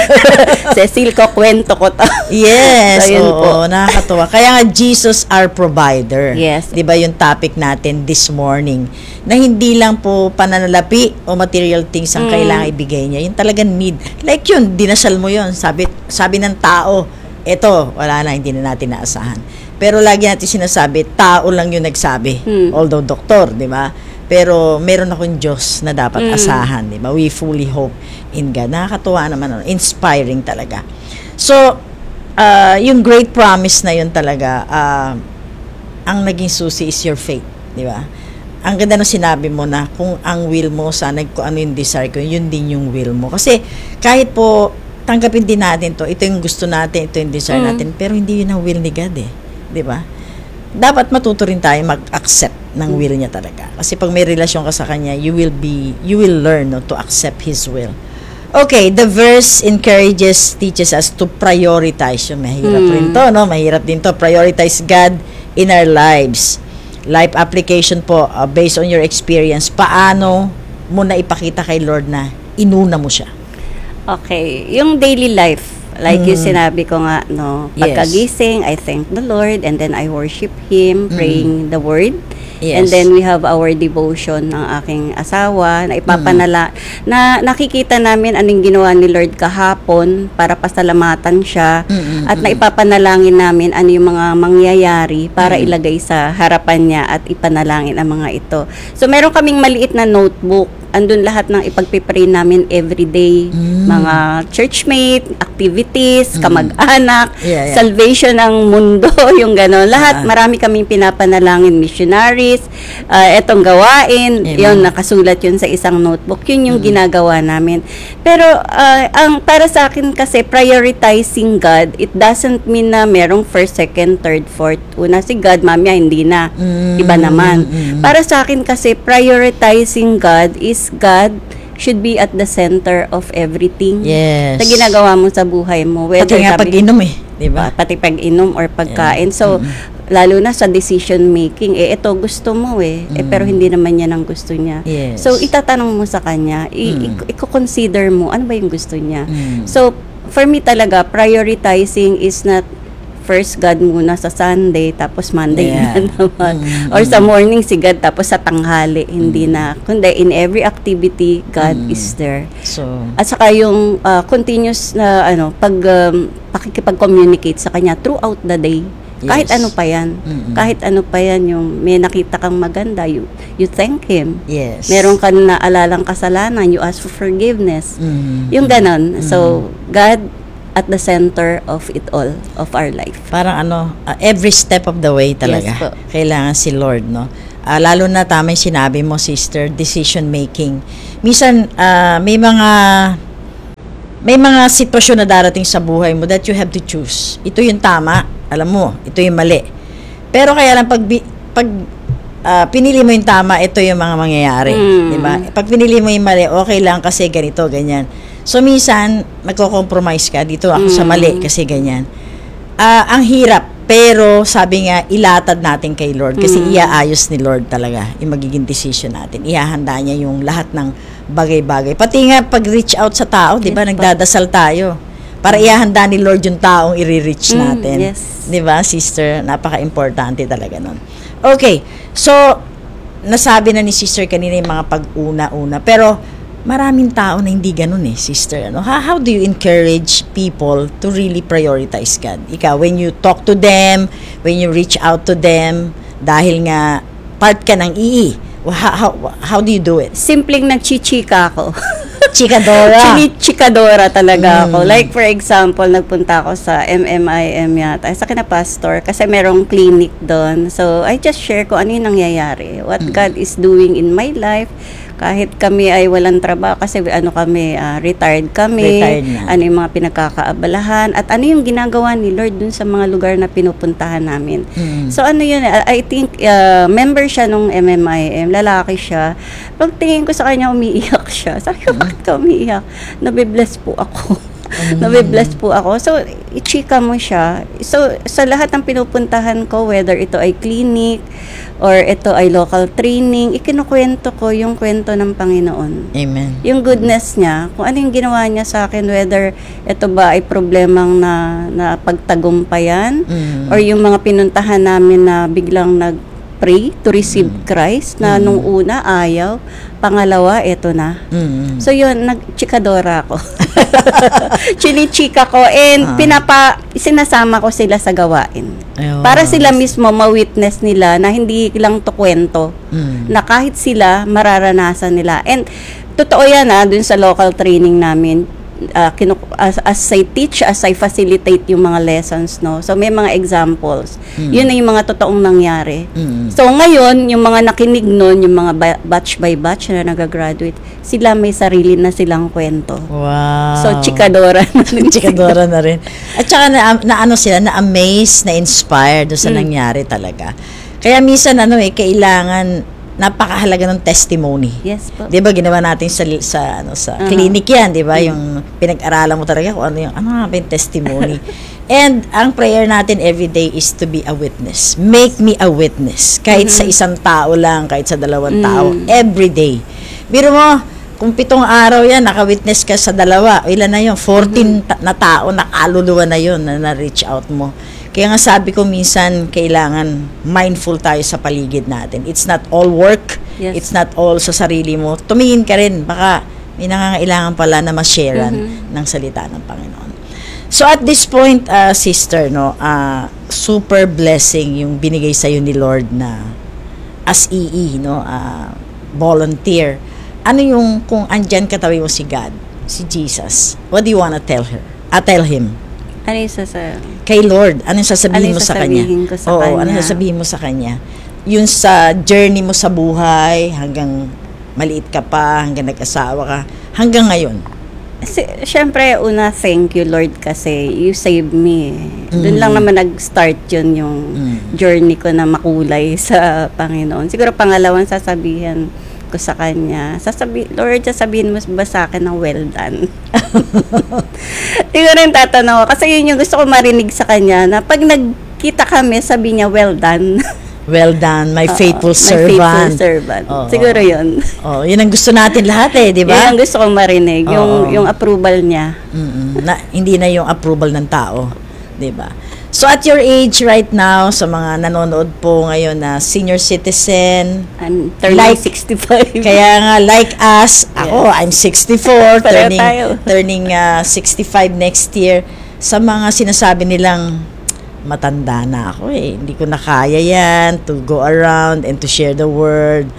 Cecil ko, kwento ko to. Yes, So, yun oo, po. nakakatuwa. Kaya nga, Jesus our provider. Yes. Di ba yung topic natin this morning? Na hindi lang po pananalapi o material things ang Mm. kailangan ibigay niya. Yung talagang need. Like yun, dinasal mo yun. Sabi, sabi ng tao, eto, wala na, hindi na natin naasahan. Pero lagi natin sinasabi, tao lang yung nagsabi. Mm. Although doktor, di ba? Pero meron akong Diyos na dapat Mm. asahan, di ba? We fully hope in God. Nakakatuwa naman, ano, inspiring talaga. So, uh, yung great promise na yun talaga, uh, ang naging susi is your faith, di ba? Ang ganda ng sinabi mo na kung ang will mo, sana kung ano yung desire ko, yun din yung will mo. Kasi kahit po, tanggapin din natin to, ito yung gusto natin, ito yung desire Mm. natin, pero hindi yun ang will ni God eh. Di ba? Dapat matuto rin tayo mag-accept ng will niya talaga. Kasi pag may relasyon ka sa kanya, you will be, you will learn no, to accept His will. Okay, the verse encourages, teaches us to prioritize. Yung mahirap Mm. rin to, no? Mahirap din to. Prioritize God in our lives. Life application po, uh, based on your experience, paano mo na ipakita kay Lord na inuna mo siya? Okay, yung daily life, like yung Mm. sinabi ko nga, no, Yes. pagkagising, I thank the Lord, and then I worship Him, praying the Word. Yes. And then we have our devotion ng aking asawa na ipapanala, na nakikita namin anong ginawa ni Lord kahapon para pasalamatan siya, Mm-mm, at naipapanalangin namin ano yung mga mangyayari para ilagay sa harapan niya at ipanalangin ang mga ito. So meron kaming maliit na notebook, andun lahat ng ipagpipray namin everyday, Mm. mga churchmate, activities, kamag-anak, Yeah, yeah. salvation ng mundo, yung gano'n. Lahat, Ah. marami kaming pinapanalangin, missionaries, uh, etong gawain, Amen. yun, nakasulat yun sa isang notebook. Yun yung ginagawa namin. Pero, uh, ang para sa akin kasi, prioritizing God, it doesn't mean na merong first, second, third, fourth. Una si God, mamaya hindi na. Mm, Iba naman. mm, mm. Para sa akin kasi, prioritizing God is God should be at the center of everything Yes. na ginagawa mo sa buhay mo. Pati nga sabi- pag-inom eh. Di ba? Ah, pati pag-inom or pagkain. So, lalo na sa decision making, eh, ito gusto mo eh. Eh, pero hindi naman yan ang gusto niya. Yes. So, itatanong mo sa kanya, i- i- i-consider mo, ano ba yung gusto niya? Mm. So, for me talaga, prioritizing is not first God muna sa Sunday, tapos Monday Yeah. na naman. Mm, Or sa morning si God, tapos sa tanghali, hindi na. Kundi in every activity, God is there. So, At saka yung uh, continuous na ano, pag um, pakikipag-communicate sa kanya throughout the day. Kahit Yes. ano pa yan. Mm-mm. Kahit ano pa yan, yung may nakita kang maganda, you, you thank Him. yes. Meron ka na alalang kasalanan, you ask for forgiveness. Mm. Yung ganon. So, God, at the center of it all, of our life. Parang ano, uh, every step of the way talaga. Yes po. Kailangan si Lord, no? Uh, lalo na tama yung sinabi mo, sister, decision making. Minsan, uh, may mga may mga sitwasyon na darating sa buhay mo that you have to choose. Ito yung tama, alam mo, ito yung mali. Pero kaya lang, pag, pag uh, pinili mo yung tama, ito yung mga mangyayari. Mm. Diba? Pag pinili mo yung mali, okay lang kasi ganito, ganyan. So, minsan, magko-compromise ka. Dito ako sa mali kasi ganyan. Uh, ang hirap. Pero, sabi nga, ilatad natin kay Lord. Kasi Mm. iaayos ni Lord talaga yung magiging decision natin. Ihahanda niya yung lahat ng bagay-bagay. Pati nga, pag-reach out sa tao, di ba, Yes, nagdadasal tayo. Para ihahanda ni Lord yung taong i-reach Mm, natin. yes. Di ba, sister? Napaka-importante talaga nun. Okay. So, nasabi na ni sister kanina yung mga pag-una-una. Pero, maraming tao na hindi ganun eh, sister. Ano? How, how do you encourage people to really prioritize God? Ikaw, when you talk to them, when you reach out to them, dahil nga part ka ng I I, how, how, how do you do it? Simpleng nagchichika ako. Chikadora. Chinichikadora talaga Mm. ako. Like for example, nagpunta ako sa M M I M yata, sa kina pastor, kasi merong clinic doon. So, I just share ko ano yung nangyayari. What God is doing in my life. Kahit kami ay walang trabaho, kasi ano kami, ah, retired kami. Retired na. Ano yung mga pinagkakaabalahan. At ano yung ginagawa ni Lord dun sa mga lugar na pinupuntahan namin. Mm. So, ano yun, I think, uh, member siya nung M M I M, lalaki siya. Pagtingin ko sa kanya, umiiyak siya. Sabi ko, bakit ka umiiyak? Nabibless po ako. Nabibless po ako. So, ichika mo siya. So, sa lahat ng pinupuntahan ko, whether ito ay clinic, or ito ay local training, ikinukwento ko yung kwento ng Panginoon. Amen. Yung goodness niya, kung ano yung ginawa niya sa akin, whether ito ba ay problemang na, na pagtagumpayan, Mm. or yung mga pinuntahan namin na biglang nag-pray to receive Christ, na nung una ayaw, pangalawa, eto na. Mm. So yun, nag-chikadora ako. Chinichika ko, and Ah. pinapa, sinasama ko sila sa gawain. Ayun. Para sila mismo ma-witness nila na hindi lang to kwento, Mm. na kahit sila mararanasan nila. And totoo yan ah, dun sa local training namin, uh, kinu- as, as I teach, as I facilitate yung mga lessons, no. So may mga examples. Yun na yung mga totoong nangyari. Mm. So ngayon, yung mga nakinig nun, yung mga ba- batch by batch na nagagraduate, sila may sarili na silang kwento. Wow. So chikadora na rin Chikadora na rin. At saka na, na ano sila, na-amaze, na-inspired doon sa Mm. nangyari talaga. Kaya minsan ano eh, kailangan napakahalaga ng testimony. Yes po. 'Di ba ginawa natin sa sa ano sa Uh-huh. clinic 'yan, 'di ba? Yung pinag-aralan mo talaga kung ano yung ano nga ba yung testimony. And ang prayer natin every day is to be a witness. Make me a witness. Kahit sa isang tao lang, kahit sa dalawang tao, every day. Biro mo, kung pitong araw yan, naka-witness ka sa dalawa, ilan na yun? fourteen ta- na tao, nakaluluwa na yun, na na-reach out mo. Kaya nga sabi ko minsan, kailangan mindful tayo sa paligid natin. It's not all work. Yes. It's not all sa sarili mo. Tumingin ka rin. Baka may nangangailangan pala na ma-sharean ng salita ng Panginoon. So at this point, uh, sister, no, uh, super blessing yung binigay sa'yo ni Lord na as E E, no, uh, volunteer. Ano yung, kung andyan katabi mo si God, si Jesus, what do you wanna tell her? Uh, tell Him? Ano yung sasa? Kay Lord, ano yung sasabihin Ano yung mo sa Kanya? sasabihin ko sa Oo, Kanya? ano yung sasabihin mo sa Kanya? Yung sa journey mo sa buhay, hanggang maliit ka pa, hanggang nag-asawa ka, hanggang ngayon. Si- Siyempre, una, thank you Lord kasi you saved me. Doon lang naman nag-start yun yung journey ko na makulay sa Panginoon. Siguro pangalawang sasabihin ko sa Kanya, sasabi, Lord, sasabihin mo ba sa akin ng well done? Siguro yung tatanong ko, kasi yun yung gusto ko marinig sa Kanya, na pag nagkita kami, sabi niya, well done. Well done, my Oo, faithful my servant. faithful servant. Oo. Siguro yun. Oh, yun ang gusto natin lahat eh, di Yun ba? ang gusto kong marinig, yung, Oo. yung approval niya. Mm-mm. Na, hindi na yung approval ng tao, 'di ba? So at your age right now, sa mga nanonood po ngayon na senior citizen, And turning Like- sixty-five. kaya nga like us, ako I'm sixty-four, Pareho turning tayo. turning uh, sixty-five next year. Sa mga sinasabi nilang matanda na ako eh, hindi ko na kaya yan to go around and to share the word.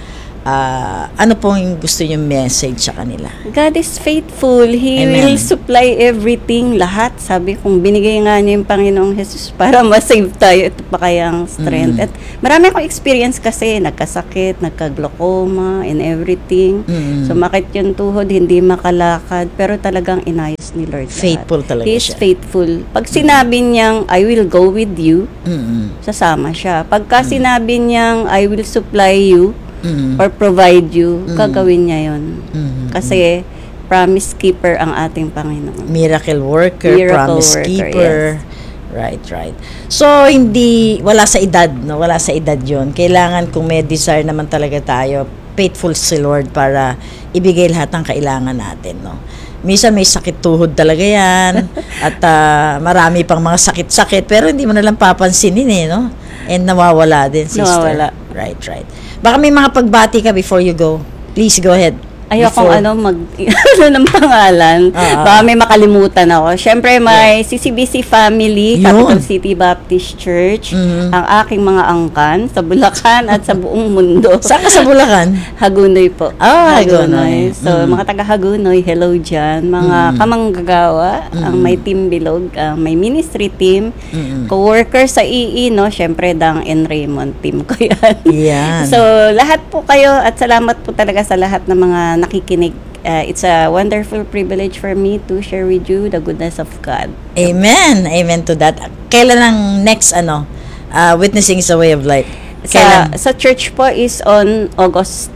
ah, ano po yung gusto yung message sa kanila? God is faithful. He Amen. will supply everything, lahat. Sabi kong binigay nga niya yung Panginoong Jesus para ma-save tayo. Ito pa kayang strength. Mm. At marami akong experience kasi, nagkasakit, nagka-glaucoma, and everything. Mm. Sumakit yung tuhod, hindi makalakad. Pero talagang inayos ni Lord lahat. Faithful talaga He is siya. faithful. Pag sinabi niyang, I will go with you, Mm-mm. sasama siya. Pagka sinabi niyang, I will supply you, Mm-mm. or provide you, Mm. gagawin niya yun. Mm-mm. Kasi, promise keeper ang ating Panginoon. Miracle worker, Miracle promise worker, keeper. Right, right. So, hindi, wala sa edad, no? Wala sa edad yon. Kailangan kung may desire naman talaga tayo, faithful si Lord para ibigay lahat ng kailangan natin, no? Minsan may sakit tuhod talaga yan. At ah, marami pang mga sakit-sakit, pero hindi mo nalang papansinin eh, no? And nawawala din, sister. Nawawala. Right, right. Baka may mga pagbati ka before you go. Please go ahead. Ayokong Before- ano, mag, ano ng pangalan. Ah, Baka may makalimutan ako. Siyempre, may C C B C Family, Yun. Capital City Baptist Church, Mhm. ang aking mga angkan sa Bulacan at sa buong mundo. Saan ka sa Bulacan? Hagunoy po. Ah, Hagunoy. So, Mhm. mga taga Hagunoy, hello dyan. Mga Mhm. kamanggagawa, ang Mhm. may team bilog, ang may ministry team, Mhm. co-worker sa I I, no? Siyempre, Dang and Raymond team ko yan. Yan. So, lahat po kayo at salamat po talaga sa lahat ng mga nakikinig. Uh, it's a wonderful privilege for me to share with you the goodness of God. Amen. Amen to that. Kailan ang next ano? Uh, witnessing is a way of life. Sa, Kailan? sa church po is on August.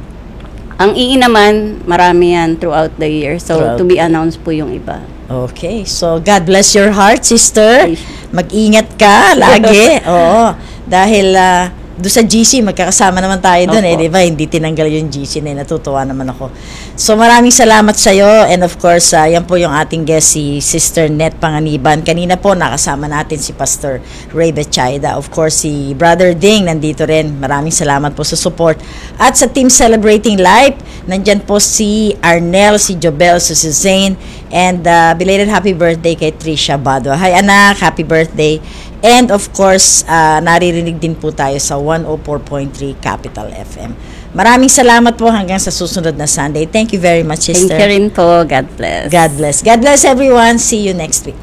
Ang I I naman, marami yan throughout the year. So, Throughout to be announced po yung iba. Okay. So, God bless your heart, sister. Mag-ingat ka lagi. Oo. Dahil uh, doon sa G C, magkakasama naman tayo doon eh, Opo. di ba? Hindi tinanggal yung G C na eh. Natutuwa naman ako. So, maraming salamat sa'yo. And of course, uh, yan po yung ating guest, si Sister Net Panganiban. Kanina po, nakasama natin si Pastor Ray Betchayda. Of course, si Brother Ding nandito rin. Maraming salamat po sa support. At sa Team Celebrating Life, nandyan po si Arnel, si Jobel, si Zane, and uh, belated happy birthday kay Trisha Badwa. Hi anak, happy birthday. And of course, uh, naririnig din po tayo sa one oh four point three Capital F M. Maraming salamat po hanggang sa susunod na Sunday. Thank you very much, Thank sister. you rin po. God bless. God bless. God bless everyone. See you next week.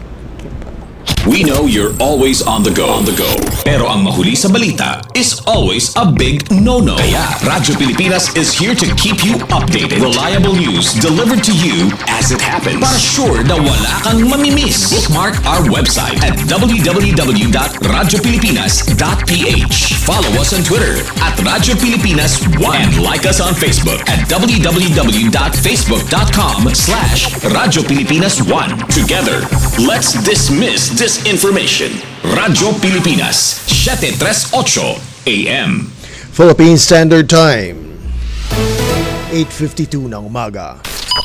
We know you're always on the go. On the go. Pero ang mahuli sa balita is always a big no-no. Kaya Radyo Pilipinas is here to keep you updated. Reliable news delivered to you as it happens. Para sure na wala kang mamimiss. Bookmark our website at w w w dot radyo pilipinas dot p h. Follow us on Twitter at Radyo Pilipinas one. And like us on Facebook at w w w dot facebook dot com slash Radyo Pilipinas one. Together, let's dismiss disinformation. Radyo Pilipinas, seven thirty-eight A M. Philippine Standard Time, eight fifty-two ng umaga.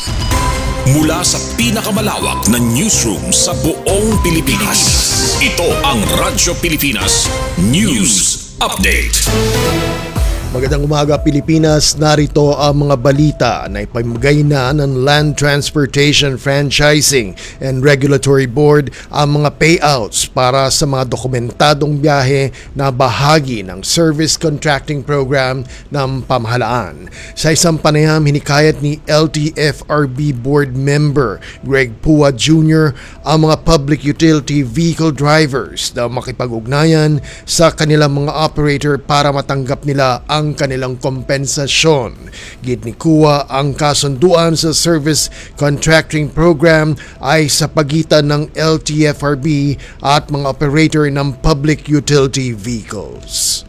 Mula sa pinakamalawak na newsroom sa buong Pilipinas. Ito ang Radyo Pilipinas News Update. Magandang umaga Pilipinas, narito ang mga balita na ipamigay na ng Land Transportation Franchising and Regulatory Board ang mga payouts para sa mga dokumentadong biyahe na bahagi ng Service Contracting Program ng pamahalaan. Sa isang panayam, hinikayat ni L T F R B Board Member Greg Pua Junior ang mga public utility vehicle drivers na makipag-ugnayan sa kanilang mga operator para matanggap nila ang kanilang kompensasyon. Gid ni Kua, ang kasunduan sa Service Contracting Program ay sa pagitan ng L T F R B at mga operator ng public utility vehicles.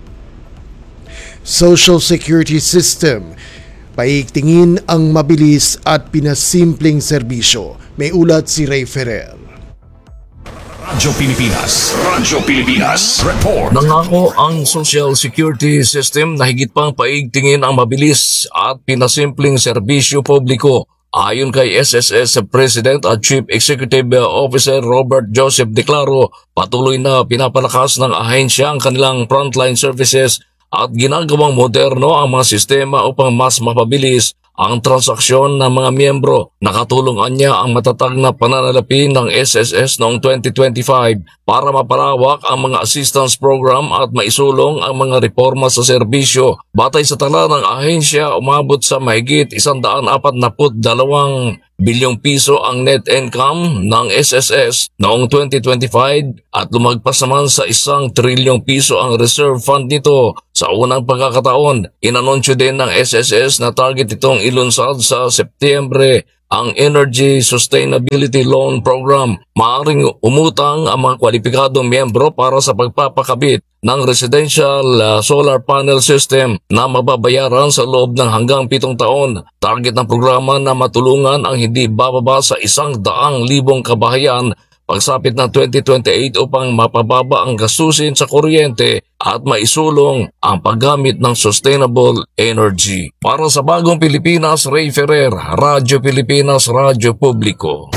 Social Security System, paigtingin ang mabilis at pinasimpleng serbisyo. May ulat si Ray Ferrer. Radyo Pilipinas. Radyo Pilipinas. Report. Nangako ang Social Security System na higit pang paigtingin ang mabilis at pinasimpleng serbisyo publiko. Ayon kay S S S President at Chief Executive Officer Robert Joseph Declaro, patuloy na pinapalakas ng ahensya ang kanilang frontline services at ginagawang moderno ang mga sistema upang mas mapabilis ang transaksyon ng mga miyembro. Nakatulungan niya ang matatag na pananalapi ng S S S noong twenty twenty-five para mapalawak ang mga assistance program at maisulong ang mga reforma sa serbisyo. Batay sa tala ng ahensya, umabot sa mahigit one hundred forty-two bilyong piso ang net income ng S S S noong twenty twenty-five at lumagpas naman sa isang trilyong piso ang reserve fund nito. Sa unang pagkakataon, inanunsyo din ng S S S na target itong ilunsad sa Setyembre ang Energy Sustainability Loan Program. Maaaring umutang ang mga kwalipikadong miyembro para sa pagpapakabit ng residential uh, solar panel system na mababayaran sa loob ng hanggang pitong taon. Target ng programa na matulungan ang hindi bababa sa isang daang libong kabahayan pagsapit ng twenty twenty-eight upang mapababa ang gastusin sa kuryente at maisulong ang paggamit ng sustainable energy. Para sa Bagong Pilipinas, Ray Ferrer, Radyo Pilipinas, Radyo Publiko.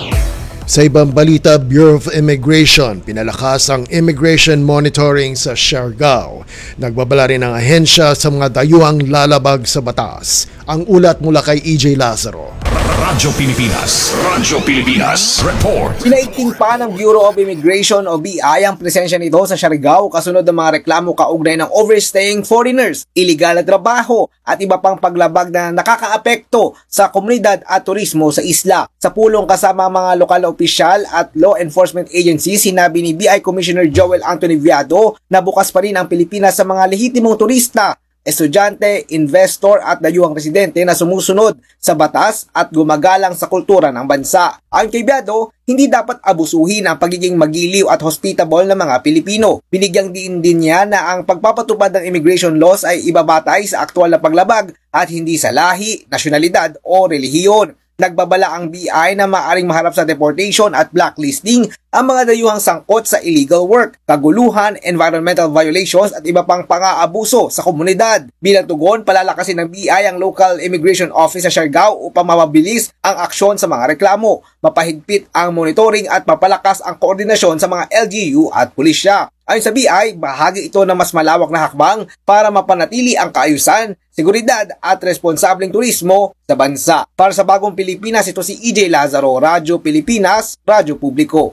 Sa ibang balita, Bureau of Immigration pinalakas ang immigration monitoring sa Siargao. Nagbabala rin ang ahensya sa mga dayuhang lalabag sa batas. Ang ulat mula kay E J Lazaro. Radyo Pilipinas, Radyo Pilipinas, report. Pinaigting pa ng Bureau of Immigration o B I ang presensya nito sa Siargao kasunod ng mga reklamo kaugnay ng overstaying foreigners, iligal na trabaho at iba pang paglabag na nakakaapekto sa komunidad at turismo sa isla. Sa pulong kasama mga lokal na opisyal at law enforcement agencies, sinabi ni B I Commissioner Joel Anthony Viado na bukas pa rin ang Pilipinas sa mga lehitimong turista, estudyante, investor at dayuhang residente na sumusunod sa batas at gumagalang sa kultura ng bansa. Ayon kay Biado, hindi dapat abusuhin ang pagiging magiliw at hospitable ng mga Pilipino. Binigyang din din niya na ang pagpapatupad ng immigration laws ay ibabatay sa aktwal na paglabag at hindi sa lahi, nasyonalidad o relihiyon. Nagbabala ang B I na maaaring maharap sa deportation at blacklisting ang mga dayuhang sangkot sa illegal work, kaguluhan, environmental violations at iba pang pang-aabuso sa komunidad. Bilang tugon, palalakasin ng B I ang local immigration office sa Siargao upang mapabilis ang aksyon sa mga reklamo, mapahigpit ang monitoring at mapalakas ang koordinasyon sa mga L G U at pulisya. Ayon sa B I, bahagi ito ng mas malawak na hakbang para mapanatili ang kaayusan, seguridad at responsableng turismo sa bansa. Para sa Bagong Pilipinas, ito si E J Lazaro, Radyo Pilipinas, Radyo Publiko.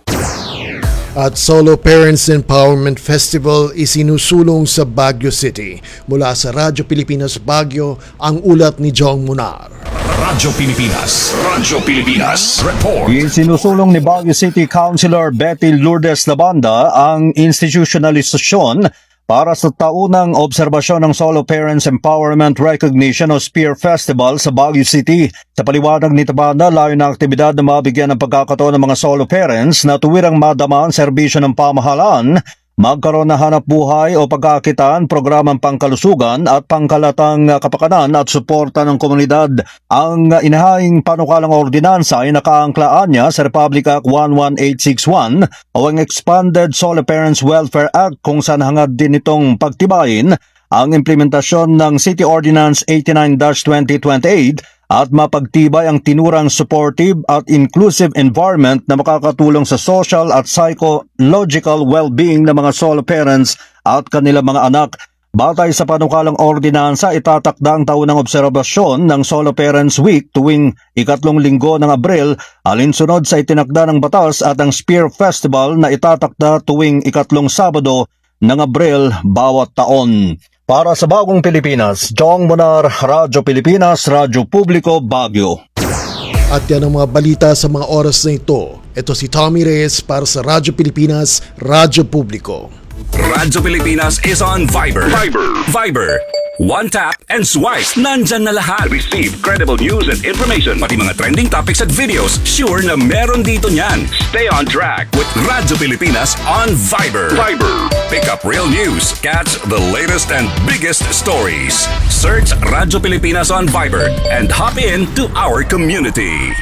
At Solo Parents Empowerment Festival isinusulong sa Baguio City. Mula sa Radyo Pilipinas Baguio, ang ulat ni Jong Munar. Radyo Pilipinas, Radyo Pilipinas, report. Isinusulong ni Baguio City Councilor Betty Lourdes Labanda ang institutionalisasyon para sa taunang obserbasyon ng Solo Parents Empowerment Recognition o Spear Festival sa Baguio City. Sa paliwanag ni Labanda, layo na aktibidad na mabigyan ng pagkakataon ng mga solo parents na tuwirang madama ang serbisyo ng pamahalaan, magkaroon na hanap buhay o pagkakitaan, programang pangkalusugan at pangkalatang kapakanan at suporta ng komunidad. Ang inahaying panukalang ordinansa ay nakaangklaan niya sa Republic Act one one eight six one o ang Expanded Solo Parents Welfare Act kung saan hangad din itong pagtibayin ang implementasyon ng City Ordinance eighty-nine dash twenty twenty-eight at mapagtibay ang tinurang supportive at inclusive environment na makakatulong sa social at psychological well-being ng mga solo parents at kanilang mga anak. Batay sa panukalang ordinansa, itatakda ang taunang obserbasyon ng Solo Parents Week tuwing ikatlong linggo ng Abril, alinsunod sa itinakda ng batas, at ang Spear Festival na itatakda tuwing ikatlong Sabado ng Abril bawat taon. Para sa Bagong Pilipinas, Jong Munar, Radyo Pilipinas, Radyo Publiko, Baguio. At yan ang mga balita sa mga oras na ito. Ito si Tommy Reyes para sa Radyo Pilipinas, Radyo Publiko. Radyo Pilipinas is on Viber. Viber. Viber. One tap and swipe. Nandyan na lahat. Receive credible news and information. Pati mga trending topics at videos. Sure na meron dito niyan. Stay on track with Radyo Pilipinas on Viber. Viber. Pick up real news. Catch the latest and biggest stories. Search Radyo Pilipinas on Viber and hop in to our community.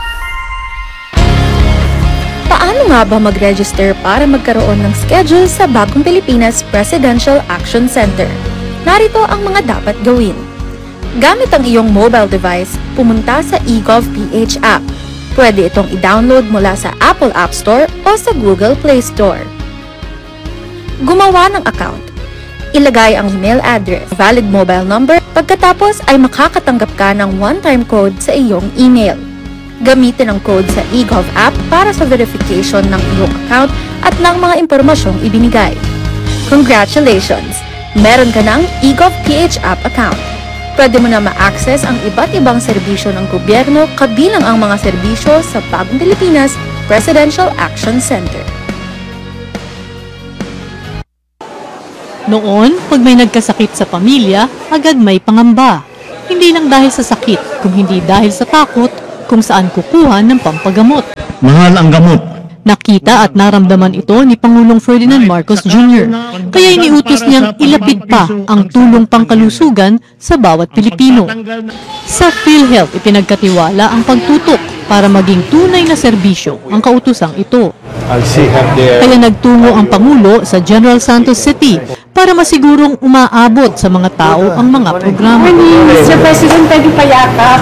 Paano nga ba mag-register para magkaroon ng schedule sa Bagong Pilipinas Presidential Action Center? Narito ang mga dapat gawin. Gamit ang iyong mobile device, pumunta sa eGovPH app. Pwede itong i-download mula sa Apple App Store o sa Google Play Store. Gumawa ng account. Ilagay ang email address, valid mobile number, pagka Pagkatapos ay makakatanggap ka ng one-time code sa iyong email. Gamitin ang code sa eGov app para sa verification ng iyong account at ng mga impormasyong ibinigay. Congratulations! Meron ka ng eGov P H app account. Pwede mo na ma-access ang iba't ibang serbisyo ng gobyerno kabilang ang mga serbisyo sa Bagong Pilipinas Presidential Action Center. Noon, pag may nagkasakit sa pamilya, agad may pangamba. Hindi lang dahil sa sakit, kung hindi dahil sa takot kung saan kukuha ng pampagamot. Mahal ang gamot. Nakita at naramdaman ito ni Pangulong Ferdinand Marcos Junior Kaya iniutos niyang ilapit pa ang tulong pangkalusugan sa bawat Pilipino. Sa PhilHealth, ipinagkatiwala ang pagtutok para maging tunay na serbisyo ang kautusang ito. Kaya nagtungo ang Pangulo sa General Santos City para masigurong umaabot sa mga tao ang mga programa. mister President, pwede pa yakap.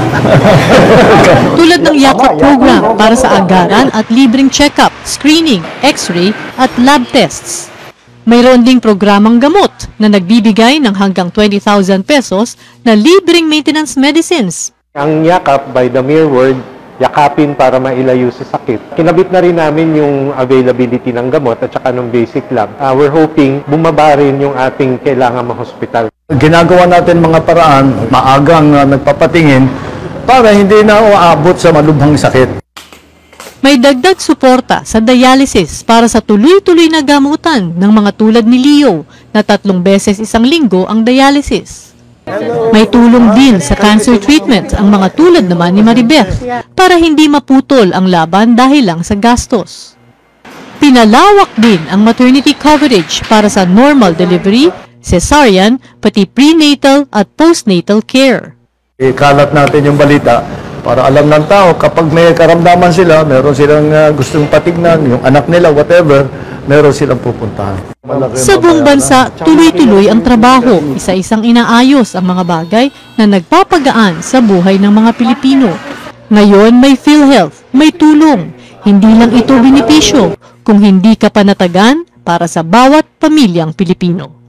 Tulad ng Yakap program para sa agaran at libreng check-up, screening, x-ray at lab tests. Mayroon ding programang gamot na nagbibigay ng hanggang twenty thousand pesos na libreng maintenance medicines. Ang yakap, by the mere word, yakapin para mailayo sa sakit. Kinabit na rin namin yung availability ng gamot at saka ng basic lab. Uh, we're hoping bumaba rin yung ating kailangan ma-hospital. Ginagawa natin mga paraan, maagang uh, nagpapatingin para hindi na uabot sa malubhang sakit. May dagdag suporta sa dialysis para sa tuloy-tuloy na gamutan ng mga tulad ni Leo na tatlong beses isang linggo ang dialysis. May tulong din sa cancer treatment ang mga tulad naman ni Maribeth para hindi maputol ang laban dahil lang sa gastos. Pinalawak din ang maternity coverage para sa normal delivery, cesarean, pati prenatal at postnatal care. Ikalat natin yung balita para alam ng tao kapag may karamdaman sila, meron silang uh, gustong patignan, yung anak nila, whatever, meron silang pupuntahan. Sa buong bansa, tuloy-tuloy ang trabaho, isa-isang inaayos ang mga bagay na nagpapagaan sa buhay ng mga Pilipino. Ngayon may PhilHealth, may tulong. Hindi lang ito benepisyo, kung hindi ka panatagan para sa bawat pamilyang Pilipino.